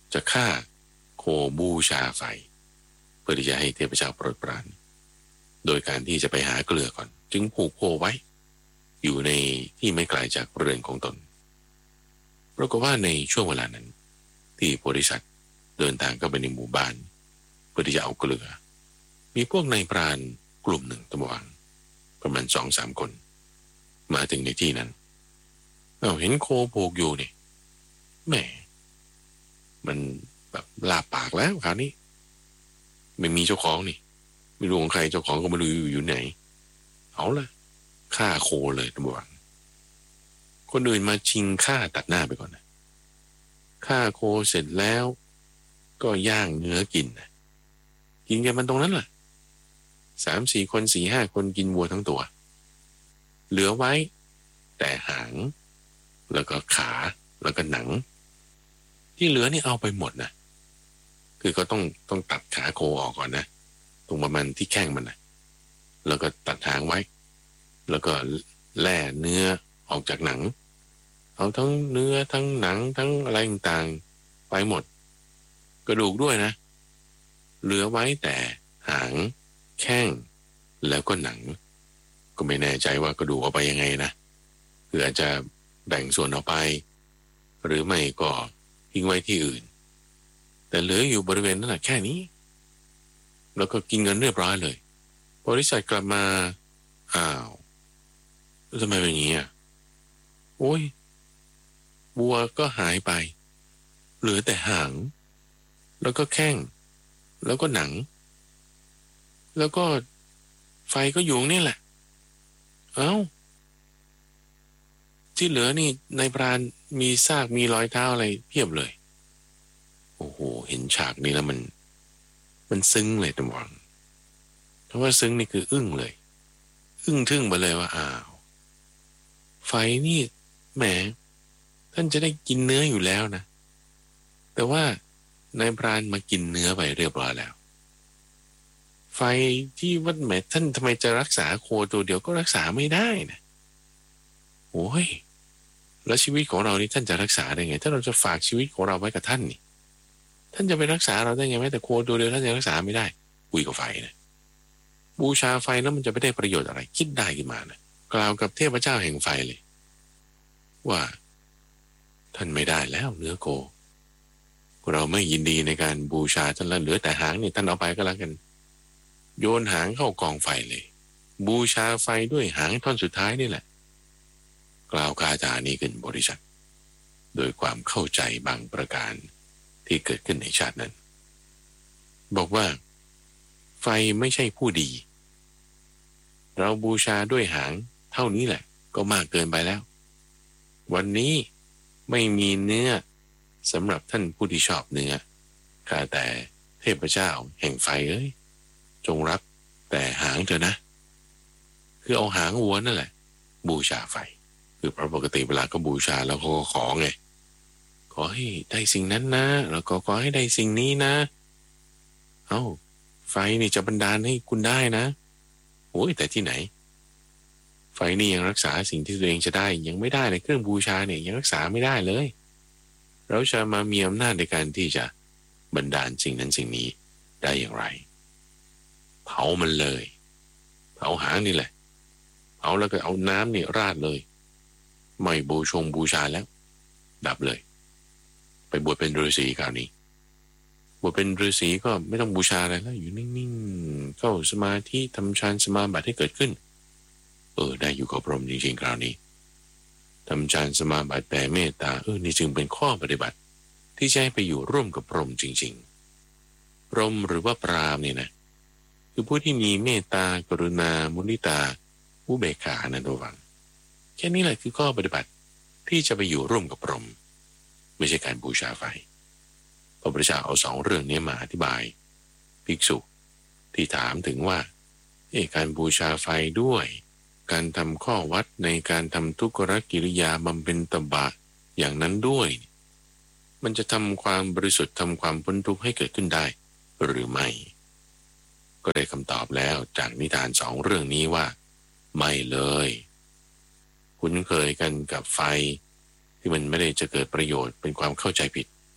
จะฆ่าโคบูชาไฟเพื่อที่จะให้เทพเจ้าโปรดปรานโดยการที่จะไปหาเกลือก่อนจึงผูกโคไว้อยู่ในที่ไม่ไกลจากเรือนของตนปรากฏว่าในช่วงเวลานั้นที่โพธิสัตว์เดินทางเข้าไปในหมู่บ้านเพื่อที่จะเอาเกลือมีพวกนายพรานกลุ่มหนึ่งตะวังประมาณ2-3 คนมาถึงในที่นั้นเห็นโคผูกอยู่นี่แหมมันแบบลาปากแล้วคราวนี้ไม่มีเจ้าของนี่ไม่รู้ของใครเจ้าของก็ไม่รู้อยู่ไหนเอาละฆ่าโคเลยตะวังคนอื่นมาชิงฆ่าตัดหน้าไปก่อนนะฆ่าโคเสร็จแล้วก็ย่างเนื้อกินนะกินกันมันตรงนั้นแหละ3-4 คน4-5 คนกินวัวทั้งตัวเหลือไว้แต่หางแล้วก็ขาแล้วก็หนังที่เหลือนี่เอาไปหมดนะคือก็ต้องตัดขาโคออกก่อนนะตรงประมาณที่แข้งมันนะแล้วก็ตัดหางไว้แล้วก็แล่เนื้อออกจากหนังเอาทั้งเนื้อทั้งหนังทั้งอะไรต่างๆไปหมดกระดูกด้วยนะเหลือไว้แต่หางแข้งแล้วก็หนังก็ไม่แน่ใจว่ากระดูกเอาไปยังไงนะคืออาจจะแบ่งส่วนออกไปหรือไม่ก็ทิ้งไว้ที่อื่นแต่เหลืออยู่บริเวณนั้นแหละแค่นี้แล้วก็กินเงินเรียบร้อยเลยบริษัทกลับมาอ้าวทำไมเป็นอย่างนี้โอ้ยวัวก็หายไปเหลือแต่หางแล้วก็แข้งแล้วก็หนังแล้วก็ไฟก็อยู่นี่แหละเอ้าที่เหลือนี่นายพรานมีซากมีรอยเท้าอะไรเพียบเลยโอ้โหเห็นฉากนี้แล้วมันซึ้งเลยตะวังเพราะว่าซึ้งนี่คืออึ้งเลยอึ้งทึ่งไปเลยว่าอ้าวไฟนี่แหมท่านจะได้กินเนื้ออยู่แล้วนะแต่ว่านายพรานมากินเนื้อไปเรียบร้อยแล้วไฟที่วัดแหมท่านทำไมจะรักษาโคตัวเดียวก็รักษาไม่ได้นะโอ้ยแล้วชีวิตของเรานี่ท่านจะรักษาได้ไงถ้าเราจะฝากชีวิตของเราไว้กับท่านนี่ท่านจะไปรักษาเราได้ไงแม้แต่โคตัวเดียวท่านจะรักษาไม่ได้คุยกับไฟนะบูชาไฟแล้วมันจะไม่ได้ประโยชน์อะไรคิดได้ขึ้นมานะกล่าวกับเทพเจ้าแห่งไฟเลยว่าท่านไม่ได้แล้วเนื้อโคเราไม่ยินดีในการบูชาท่านแล้วเหลือแต่หางนี่ท่านเอาไปก็แล้วกันโยนหางเข้ากองไฟเลยบูชาไฟด้วยหางท่อนสุดท้ายนี่แหละกล่าวคาถานี้ขึ้นบริษัทโดยความเข้าใจบางประการที่เกิดขึ้นในชาตินั้นบอกว่าไฟไม่ใช่ผู้ดีเราบูชาด้วยหางเท่านี้แหละก็มากเกินไปแล้ววันนี้ไม่มีเนื้อสำหรับท่านผู้ที่ชอบเนื้อข้าแต่เทพเจ้าแห่งไฟจงรับแต่หางเถอะนะคือเอาหางวัวนั่นแหละบูชาไฟคือปกติเวลาก็บูชาแล้วก็ขอไงขอให้ได้สิ่งนั้นนะแล้วก็ขอให้ได้สิ่งนี้นะไฟนี่จะบันดาลให้คุณได้นะโอ้ยแต่ที่ไหนไฟนี่ยังรักษาสิ่งที่ตัวเองจะได้ยังไม่ได้ในเครื่องบูชาเนี่ยยังรักษาไม่ได้เลยเราจะมามีอำนาจในการที่จะบันดาลสิ่งนั้นสิ่งนี้ได้อย่างไรเผามันเลยเผาหางนี่แหละเผาแล้วก็เอาน้ำนี่ราดเลยไม่บูชาแล้วดับเลยไปบวชเป็นฤาษีคราวนี้บวชเป็นฤาษีก็ไม่ต้องบูชาอะไรแล้วอยู่นิ่งๆเข้าสมาธิทำฌานสมาบัติให้เกิดขึ้นได้อยู่กับพรหมจริงๆคราวนี้ทำฌานสมาบัติแผ่เมตตานี่จึงเป็นข้อปฏิบัติที่จะให้ไปอยู่ร่วมกับพรหมจริงๆพรหมหรือว่าพราหมณ์เนี่ยนะคือผู้ที่มีเมตตากรุณามุทิตาอุเบกขานะระวังแค่นี้แหละคือข้อปฏิบัติที่จะไปอยู่ร่วมกับพรหมไม่ใช่การบูชาไฟพระพุทธเจ้าเอา2 เรื่องนี้มาอธิบายภิกษุที่ถามถึงว่าการบูชาไฟด้วยการทำข้อวัดในการทำทุกขกิริยาบำเพ็ญตบะอย่างนั้นด้วยมันจะทำความบริสุทธิ์ทำความพ้นทุกข์ให้เกิดขึ้นได้หรือไม่ก็ได้คำตอบแล้วจากนิทาน2 เรื่องนี้ว่าไม่เลยคุ้นเคยกันกับไฟที่มันไม่ได้จะเกิดประโยชน์เป็นความเข้าใจผิด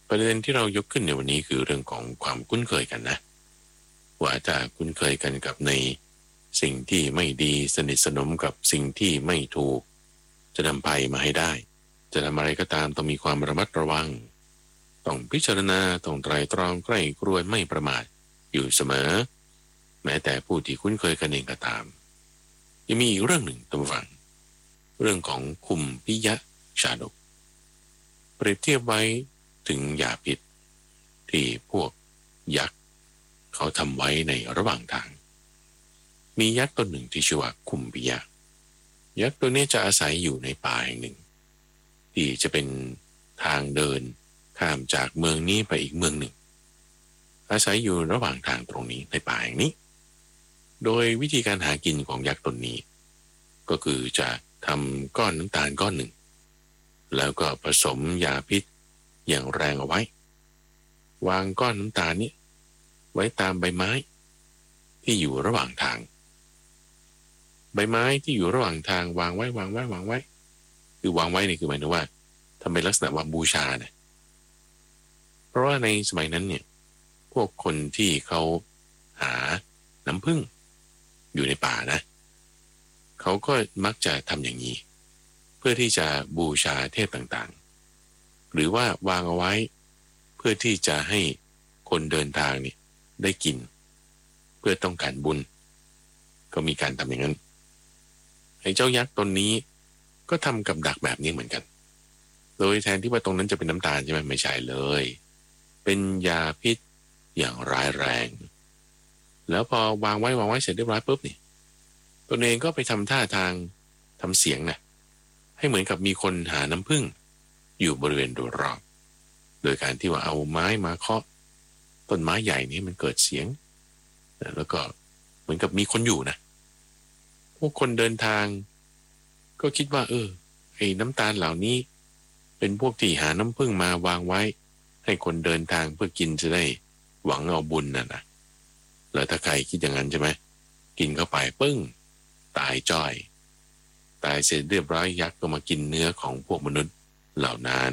ประเด็นที่เรายกขึ้นในวันนี้คือเรื่องของความคุ้นเคยกันนะว่าจะคุ้นเคยกันกับในสิ่งที่ไม่ดีสนิทสนมกับสิ่งที่ไม่ถูกจะนำภัยมาให้ได้จะทำอะไรก็ตามต้องมีความระมัดระวังต้องพิจารณาต้องไตร่ตรองใกล้ครวญไม่ประมาทอยู่เสมอแม้แต่ผู้ที่คุ้นเคยกันเองก็ตามยังมีอีกเรื่องหนึ่งตามฟังเรื่องของคุมพิยะชาดกเปรียบเทียบไว้ถึงยาพิษที่พวกยักษ์เขาทำไว้ในระหว่างทางมียักษ์ตัวหนึ่งที่ชื่อว่าคุมพิยะยักษ์ตัวนี้จะอาศัยอยู่ในป่าแห่งหนึ่งที่จะเป็นทางเดินข้ามจากเมืองนี้ไปอีกเมืองหนึ่งอาศัยอยู่ระหว่างทางตรงนี้ในป่าแห่งนี้โดยวิธีการหากินของยักษ์ตนนี้ก็คือจะทำก้อนน้ำตาลก้อนหนึ่งแล้วก็ผสมยาพิษอย่างแรงเอาไว้วางก้อนน้ำตาลนี้ไว้ตามใบไม้ที่อยู่ระหว่างทางใบไม้ที่อยู่ระหว่างทางวางไว้คือวางไว้นี่คือหมายถึงว่าทำเป็นลักษณะว่าบูชาเนี่ยเพราะว่าในสมัยนั้นเนี่ยพวกคนที่เขาหาน้ำผึ้งอยู่ในป่านะเขาก็มักจะทำอย่างนี้เพื่อที่จะบูชาเทพต่างๆหรือว่าวางเอาไว้เพื่อที่จะให้คนเดินทางนี่ได้กินเพื่อต้องการบุญก็มีการทำอย่างนั้นไอ้เจ้ายักษ์ตนนี้ก็ทำกับดักแบบนี้เหมือนกันโดยแทนที่ว่าตรงนั้นจะเป็นน้ำตาลใช่ไหมไม่ใช่เลยเป็นยาพิษอย่างร้ายแรงแล้วพอวางไว้เสร็จเรียบร้อยปุ๊บนี่ตัวเองก็ไปทำท่าทางทำเสียงนะให้เหมือนกับมีคนหาน้ำผึ้งอยู่บริเวณโดยรอบโดยการที่ว่าเอาไม้มาเคาะต้นไม้ใหญ่นี้มันเกิดเสียงแล้วก็เหมือนกับมีคนอยู่นะพวกคนเดินทางก็คิดว่าไอ้น้ำตาลเหล่านี้เป็นพวกที่หาน้ำผึ้งมาวางไว้ให้คนเดินทางเพื่อกินจะได้หวังเอาบุญนะแล้วถ้าใครคิดอย่างนั้นใช่ไหมกินเข้าไปปึ้งตายจ้อยตายเสร็จเรียบร้อยยักษ์ก็มากินเนื้อของพวกมนุษย์เหล่านั้น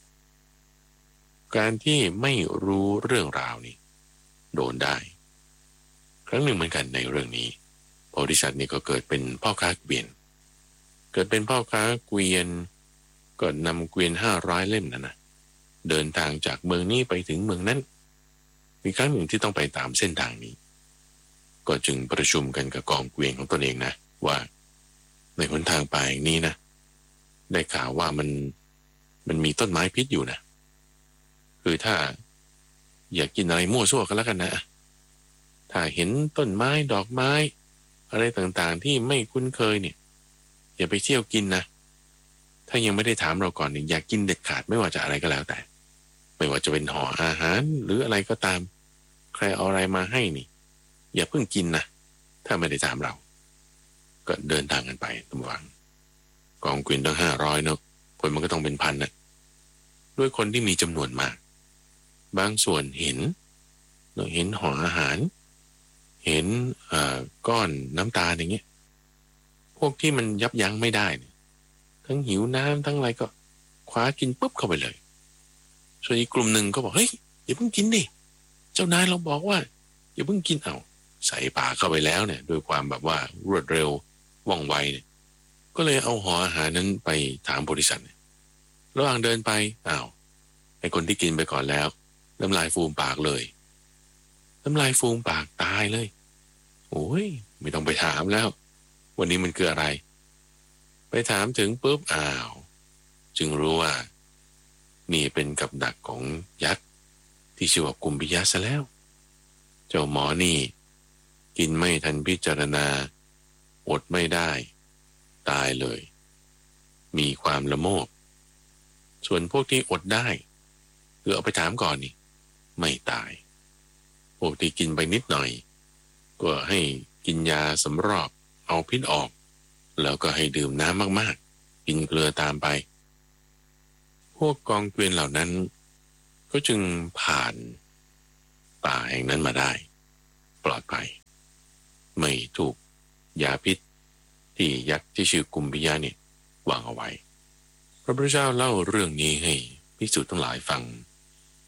การที่ไม่รู้เรื่องราวนี้โดนได้ครั้งหนึ่งเหมือนกันในเรื่องนี้โพธิสัตว์นี่ก็เกิดเป็นพ่อค้าเกวียนเกิดเป็นพ่อค้าเกวียนก็นำเกวียน500 เล่มนะเดินทางจากเมืองนี้ไปถึงเมืองนั้นมีครั้งหนึ่งที่ต้องไปตามเส้นทางนี้ก็จึงประชุมกันกับกองเกวียนของตนเองนะว่าในหนทางไปนี้นะได้ข่าวว่ามันมีต้นไม้พิษอยู่นะคือถ้าอยากกินอะไรมั่วซั่วก็แล้วกันนะถ้าเห็นต้นไม้ดอกไม้อะไรต่างๆที่ไม่คุ้นเคยเนี่ยอย่าไปเที่ยวกินนะถ้ายังไม่ได้ถามเราก่อนเนี่ยอยากกินเด็ดขาดไม่ว่าจะอะไรก็แล้วแต่ไม่ว่าจะเป็นห่ออาหารหรืออะไรก็ตามใครเอาอะไรมาให้นี่อย่าเพิ่งกินนะถ้าไม่ได้ถามเราก็เดินทางกันไปตำวังกองเกวียนตั้ง500เนอะคนมันก็ต้องเป็นพันนะด้วยคนที่มีจำนวนมากบางส่วนเห็นห่ออาหารเห็นก้อนน้ำตาอย่างเงี้ยพวกที่มันยับยั้งไม่ได้เนี่ยทั้งหิวน้ำทั้งอะไรก็คว้ากินปุ๊บเข้าไปเลยส่วนอีกกลุ่มหนึ่งก็บอกเฮ้ยอย่าเพิ่งกินดิเจ้านายเราบอกว่าอย่าเพิ่งกินเอาใส่ปากเข้าไปแล้วเนี่ยด้วยความแบบว่ารวดเร็วว่องไวเนี่ยก็เลยเอาห่ออาหารนั้นไปถามโพธิสัตว์ระหว่างเดินไปไอ้คนที่กินไปก่อนแล้วน้ำลายฟูมปากเลยน้ำลายฟูมปากตายเลยโอ้ยไม่ต้องไปถามแล้ววันนี้มันคืออะไรไปถามถึงปุ๊บจึงรู้ว่านี่เป็นกับดักของยักษ์ที่ชื่อว่ากุมพิยะซะแล้วเจ้าหมอนี่กินไม่ทันพิจารณาอดไม่ได้ตายเลยมีความละโมบส่วนพวกที่อดได้คือเอาไปถามก่อนนี่ไม่ตายพวกที่กินไปนิดหน่อยก็ให้กินยาสำรอกเอาพิษออกแล้วก็ให้ดื่มน้ำมากๆกินเกลือตามไปพวกกองเกวียนเหล่านั้นก็จึงผ่านป่าแห่งนั้นมาได้ปลอดภัยไม่ถูกยาพิษที่ยักษ์ที่ชื่อกุมพิยะเนี่ยวางเอาไว้พระพุทธเจ้าเล่าเรื่องนี้ให้ภิกษุทั้งหลายฟัง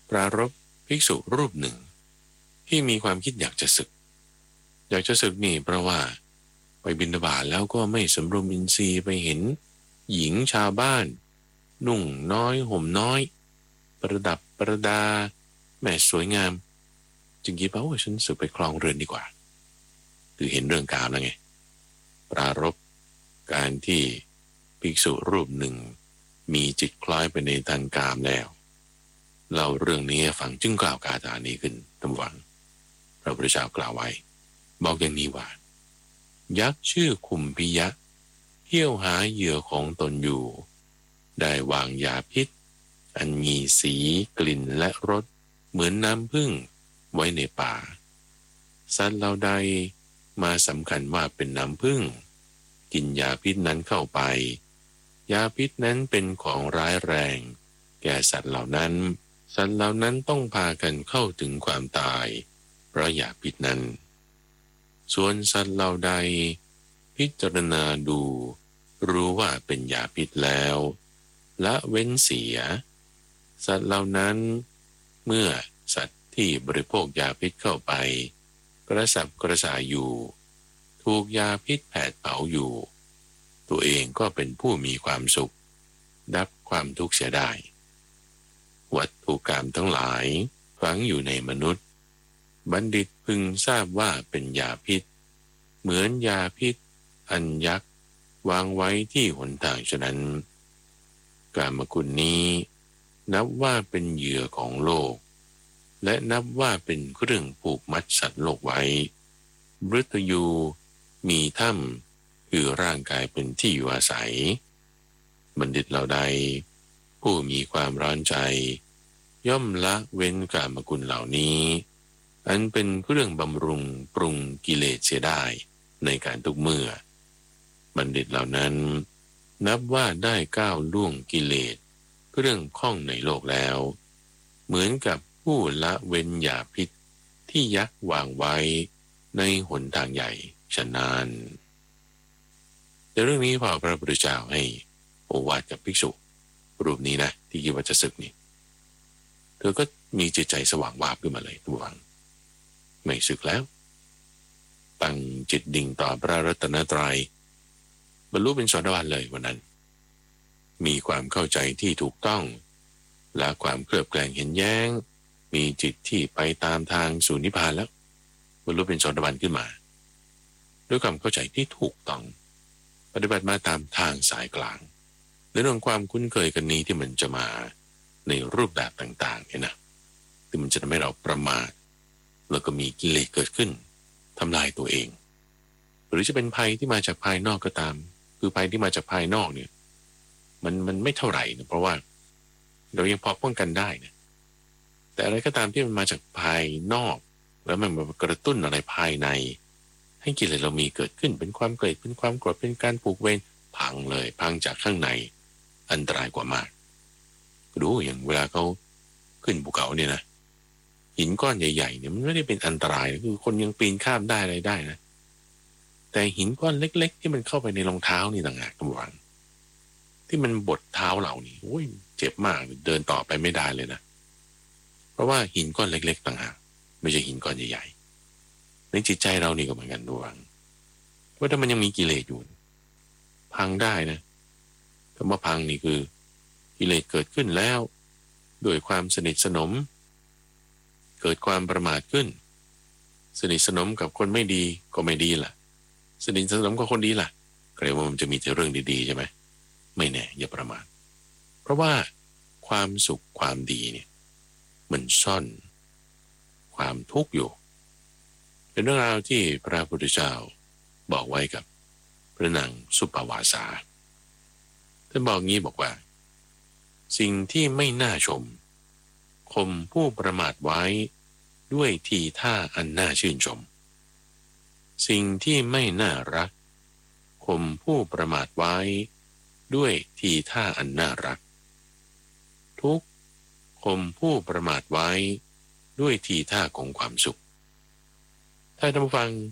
ปรารภภิกษุรูปหนึ่งที่มีความคิดอยากจะศึกนี่เพราะว่าไปบิณฑบาตแล้วก็ไม่สำรวมอินทรีย์ไปเห็นหญิงชาวบ้านนุ่งน้อยห่มน้อยประดับประดาแม่สวยงามจึงคิดว่าฉันสึกไปครองเรือนดีกว่าคือเห็นเรื่องกามแล้วไงปรารภการที่ภิกษุรูปหนึ่งมีจิตคล้อยไปในทางกามแล้วเล่าเรื่องนี้ฟังจึงกล่าวคาถานี้ขึ้นตำหวังพระพุทธเจ้ากล่าวไว้บอกอย่างนี้ว่ายักษ์ชื่อคุมพิยะเที่ยวหาเหยื่อของตนอยู่ได้วางยาพิษอันมีสีกลิ่นและรสเหมือนน้ำผึ้งไว้ในป่าสัตว์เหล่าใดมาสำคัญว่าเป็นน้ำผึ้งกินยาพิษนั้นเข้าไปยาพิษนั้นเป็นของร้ายแรงแก่สัตว์เหล่านั้นต้องพากันเข้าถึงความตายเพราะยาพิษนั้นส่วนสัตว์เหล่าใดพิจารณาดูรู้ว่าเป็นยาพิษแล้วละเว้นเสียสัตว์เหล่านั้นเมื่อสัตว์ที่บริโภคยาพิษเข้าไปกระสับกระส่ายอยู่ถูกยาพิษแผดเผาอยู่ตัวเองก็เป็นผู้มีความสุขดับความทุกข์เสียได้วัตถุกรรมทั้งหลายฝังอยู่ในมนุษย์บัณฑิตพึงทราบว่าเป็นยาพิษเหมือนยาพิษอันยักษ์วางไว้ที่หนทางฉะนั้นกามคุณนี้นับว่าเป็นเหยื่อของโลกและนับว่าเป็นเครื่องผูกมัดสัตว์โลกไว้มฤตยูมีถ้ำคือร่างกายเป็นที่อยู่อาศัยบัณฑิตเหล่าใดผู้มีความร้อนใจย่อมละเว้นกามคุณเหล่านี้อันเป็นเครื่องบำรุงปรุงกิเลสเสียได้ในการทุกเมื่อบัณฑิตเหล่านั้นนับว่าได้ก้าวล่วงกิเลสเครื่องข้องในโลกแล้วเหมือนกับผู้ละเว้นยาพิษที่ยักษ์วางไว้ในหนทางใหญ่ฉะนั้นแต่เรื่องนี้พอพระพุทธเจ้าให้โอวาทกับภิกษุรูปนี้นะที่คิดว่าจะศึกนี่เธอก็มีจิตใจสว่างวาบขึ้นมาเลยทุกวันไม่ศึกแล้วตั้งจิตดิ่งต่อพระรัตนตรัยบรรลุเป็นโสดาบันเลยวันนั้นมีความเข้าใจที่ถูกต้องและความเคลือบแคลงเห็นแย้งมีจิตที่ไปตามทางสู่นิพพานแล้วบรรลุเป็นโสดาบันขึ้นมาด้วยความเข้าใจที่ถูกต้องปฏิบัติมาตามทางสายกลางในเรื่องความคุ้นเคยกันนี้ที่มันจะมาในรูปแบบต่างๆเนี่ยนะที่มันจะทำให้เราประมาทแล้วก็มีกิเลสเกิดขึ้นทำลายตัวเองหรือจะเป็นภัยที่มาจากภายนอกก็ตามคือภัยที่มาจากภายนอกเนี่ยมันไม่เท่าไหร่นะเพราะว่าเรายังพอป้องกันได้นะแต่อะไรก็ตามที่มันมาจากภายนอกแล้วมันมากระตุ้นอะไรภายในให้กิเลสเรามีเกิดขึ้นเป็นความเกลียดเป็นความโกรธเป็นการผูกเวรพังเลยพังจากข้างในอันตรายกว่ามากดูอย่างเวลาเขาขึ้นภูเขาเนี่ยนะหินก้อนใหญ่ๆเนี่ยมันไม่ได้เป็นอันตรายคือคนยังปีนข้ามได้อะไรได้นะแต่หินก้อนเล็กๆที่มันเข้าไปในรองเท้านี่ต่างหากระวังที่มันบดเท้าเรานี่โอ้ยเจ็บมากเดินต่อไปไม่ได้เลยนะเพราะว่าหินก้อนเล็กๆต่างหากไม่ใช่หินก้อนใหญ่ๆในจิตใจเรานี่ก็เหมือนกันด้วยว่าถ้ามันยังมีกิเลสอยู่พังได้นะคำว่าพังนี่คือกิเลสเกิดขึ้นแล้วด้วยความสนิทสนมเกิดความประมาทขึ้นสนิทสนมกับคนไม่ดีก็ไม่ดีล่ะสนิทสนมกับคนดีล่ะใครว่ามันจะมีแต่เรื่องดีๆใช่ไหมไม่แน่อย่าประมาทเพราะว่าความสุขความดีเนี่ยมันซ่อนความทุกข์อยู่เป็นเรื่องราวที่พระพุทธเจ้าบอกไว้กับพระนางสุปวาสาท่านบอกงี้บอกว่าสิ่งที่ไม่น่าชมข่มผู้ประมาทไว้ด้วยทีท่าอันน่าชื่นชมสิ่งที่ไม่น่ารักข่มผู้ประมาทไว้ด้วยทีท่าอันน่ารักทุกข์ข่มผู้ประมาทไว้ด้วยทีท่าของความสุขถ้าท่านผู้ฟัง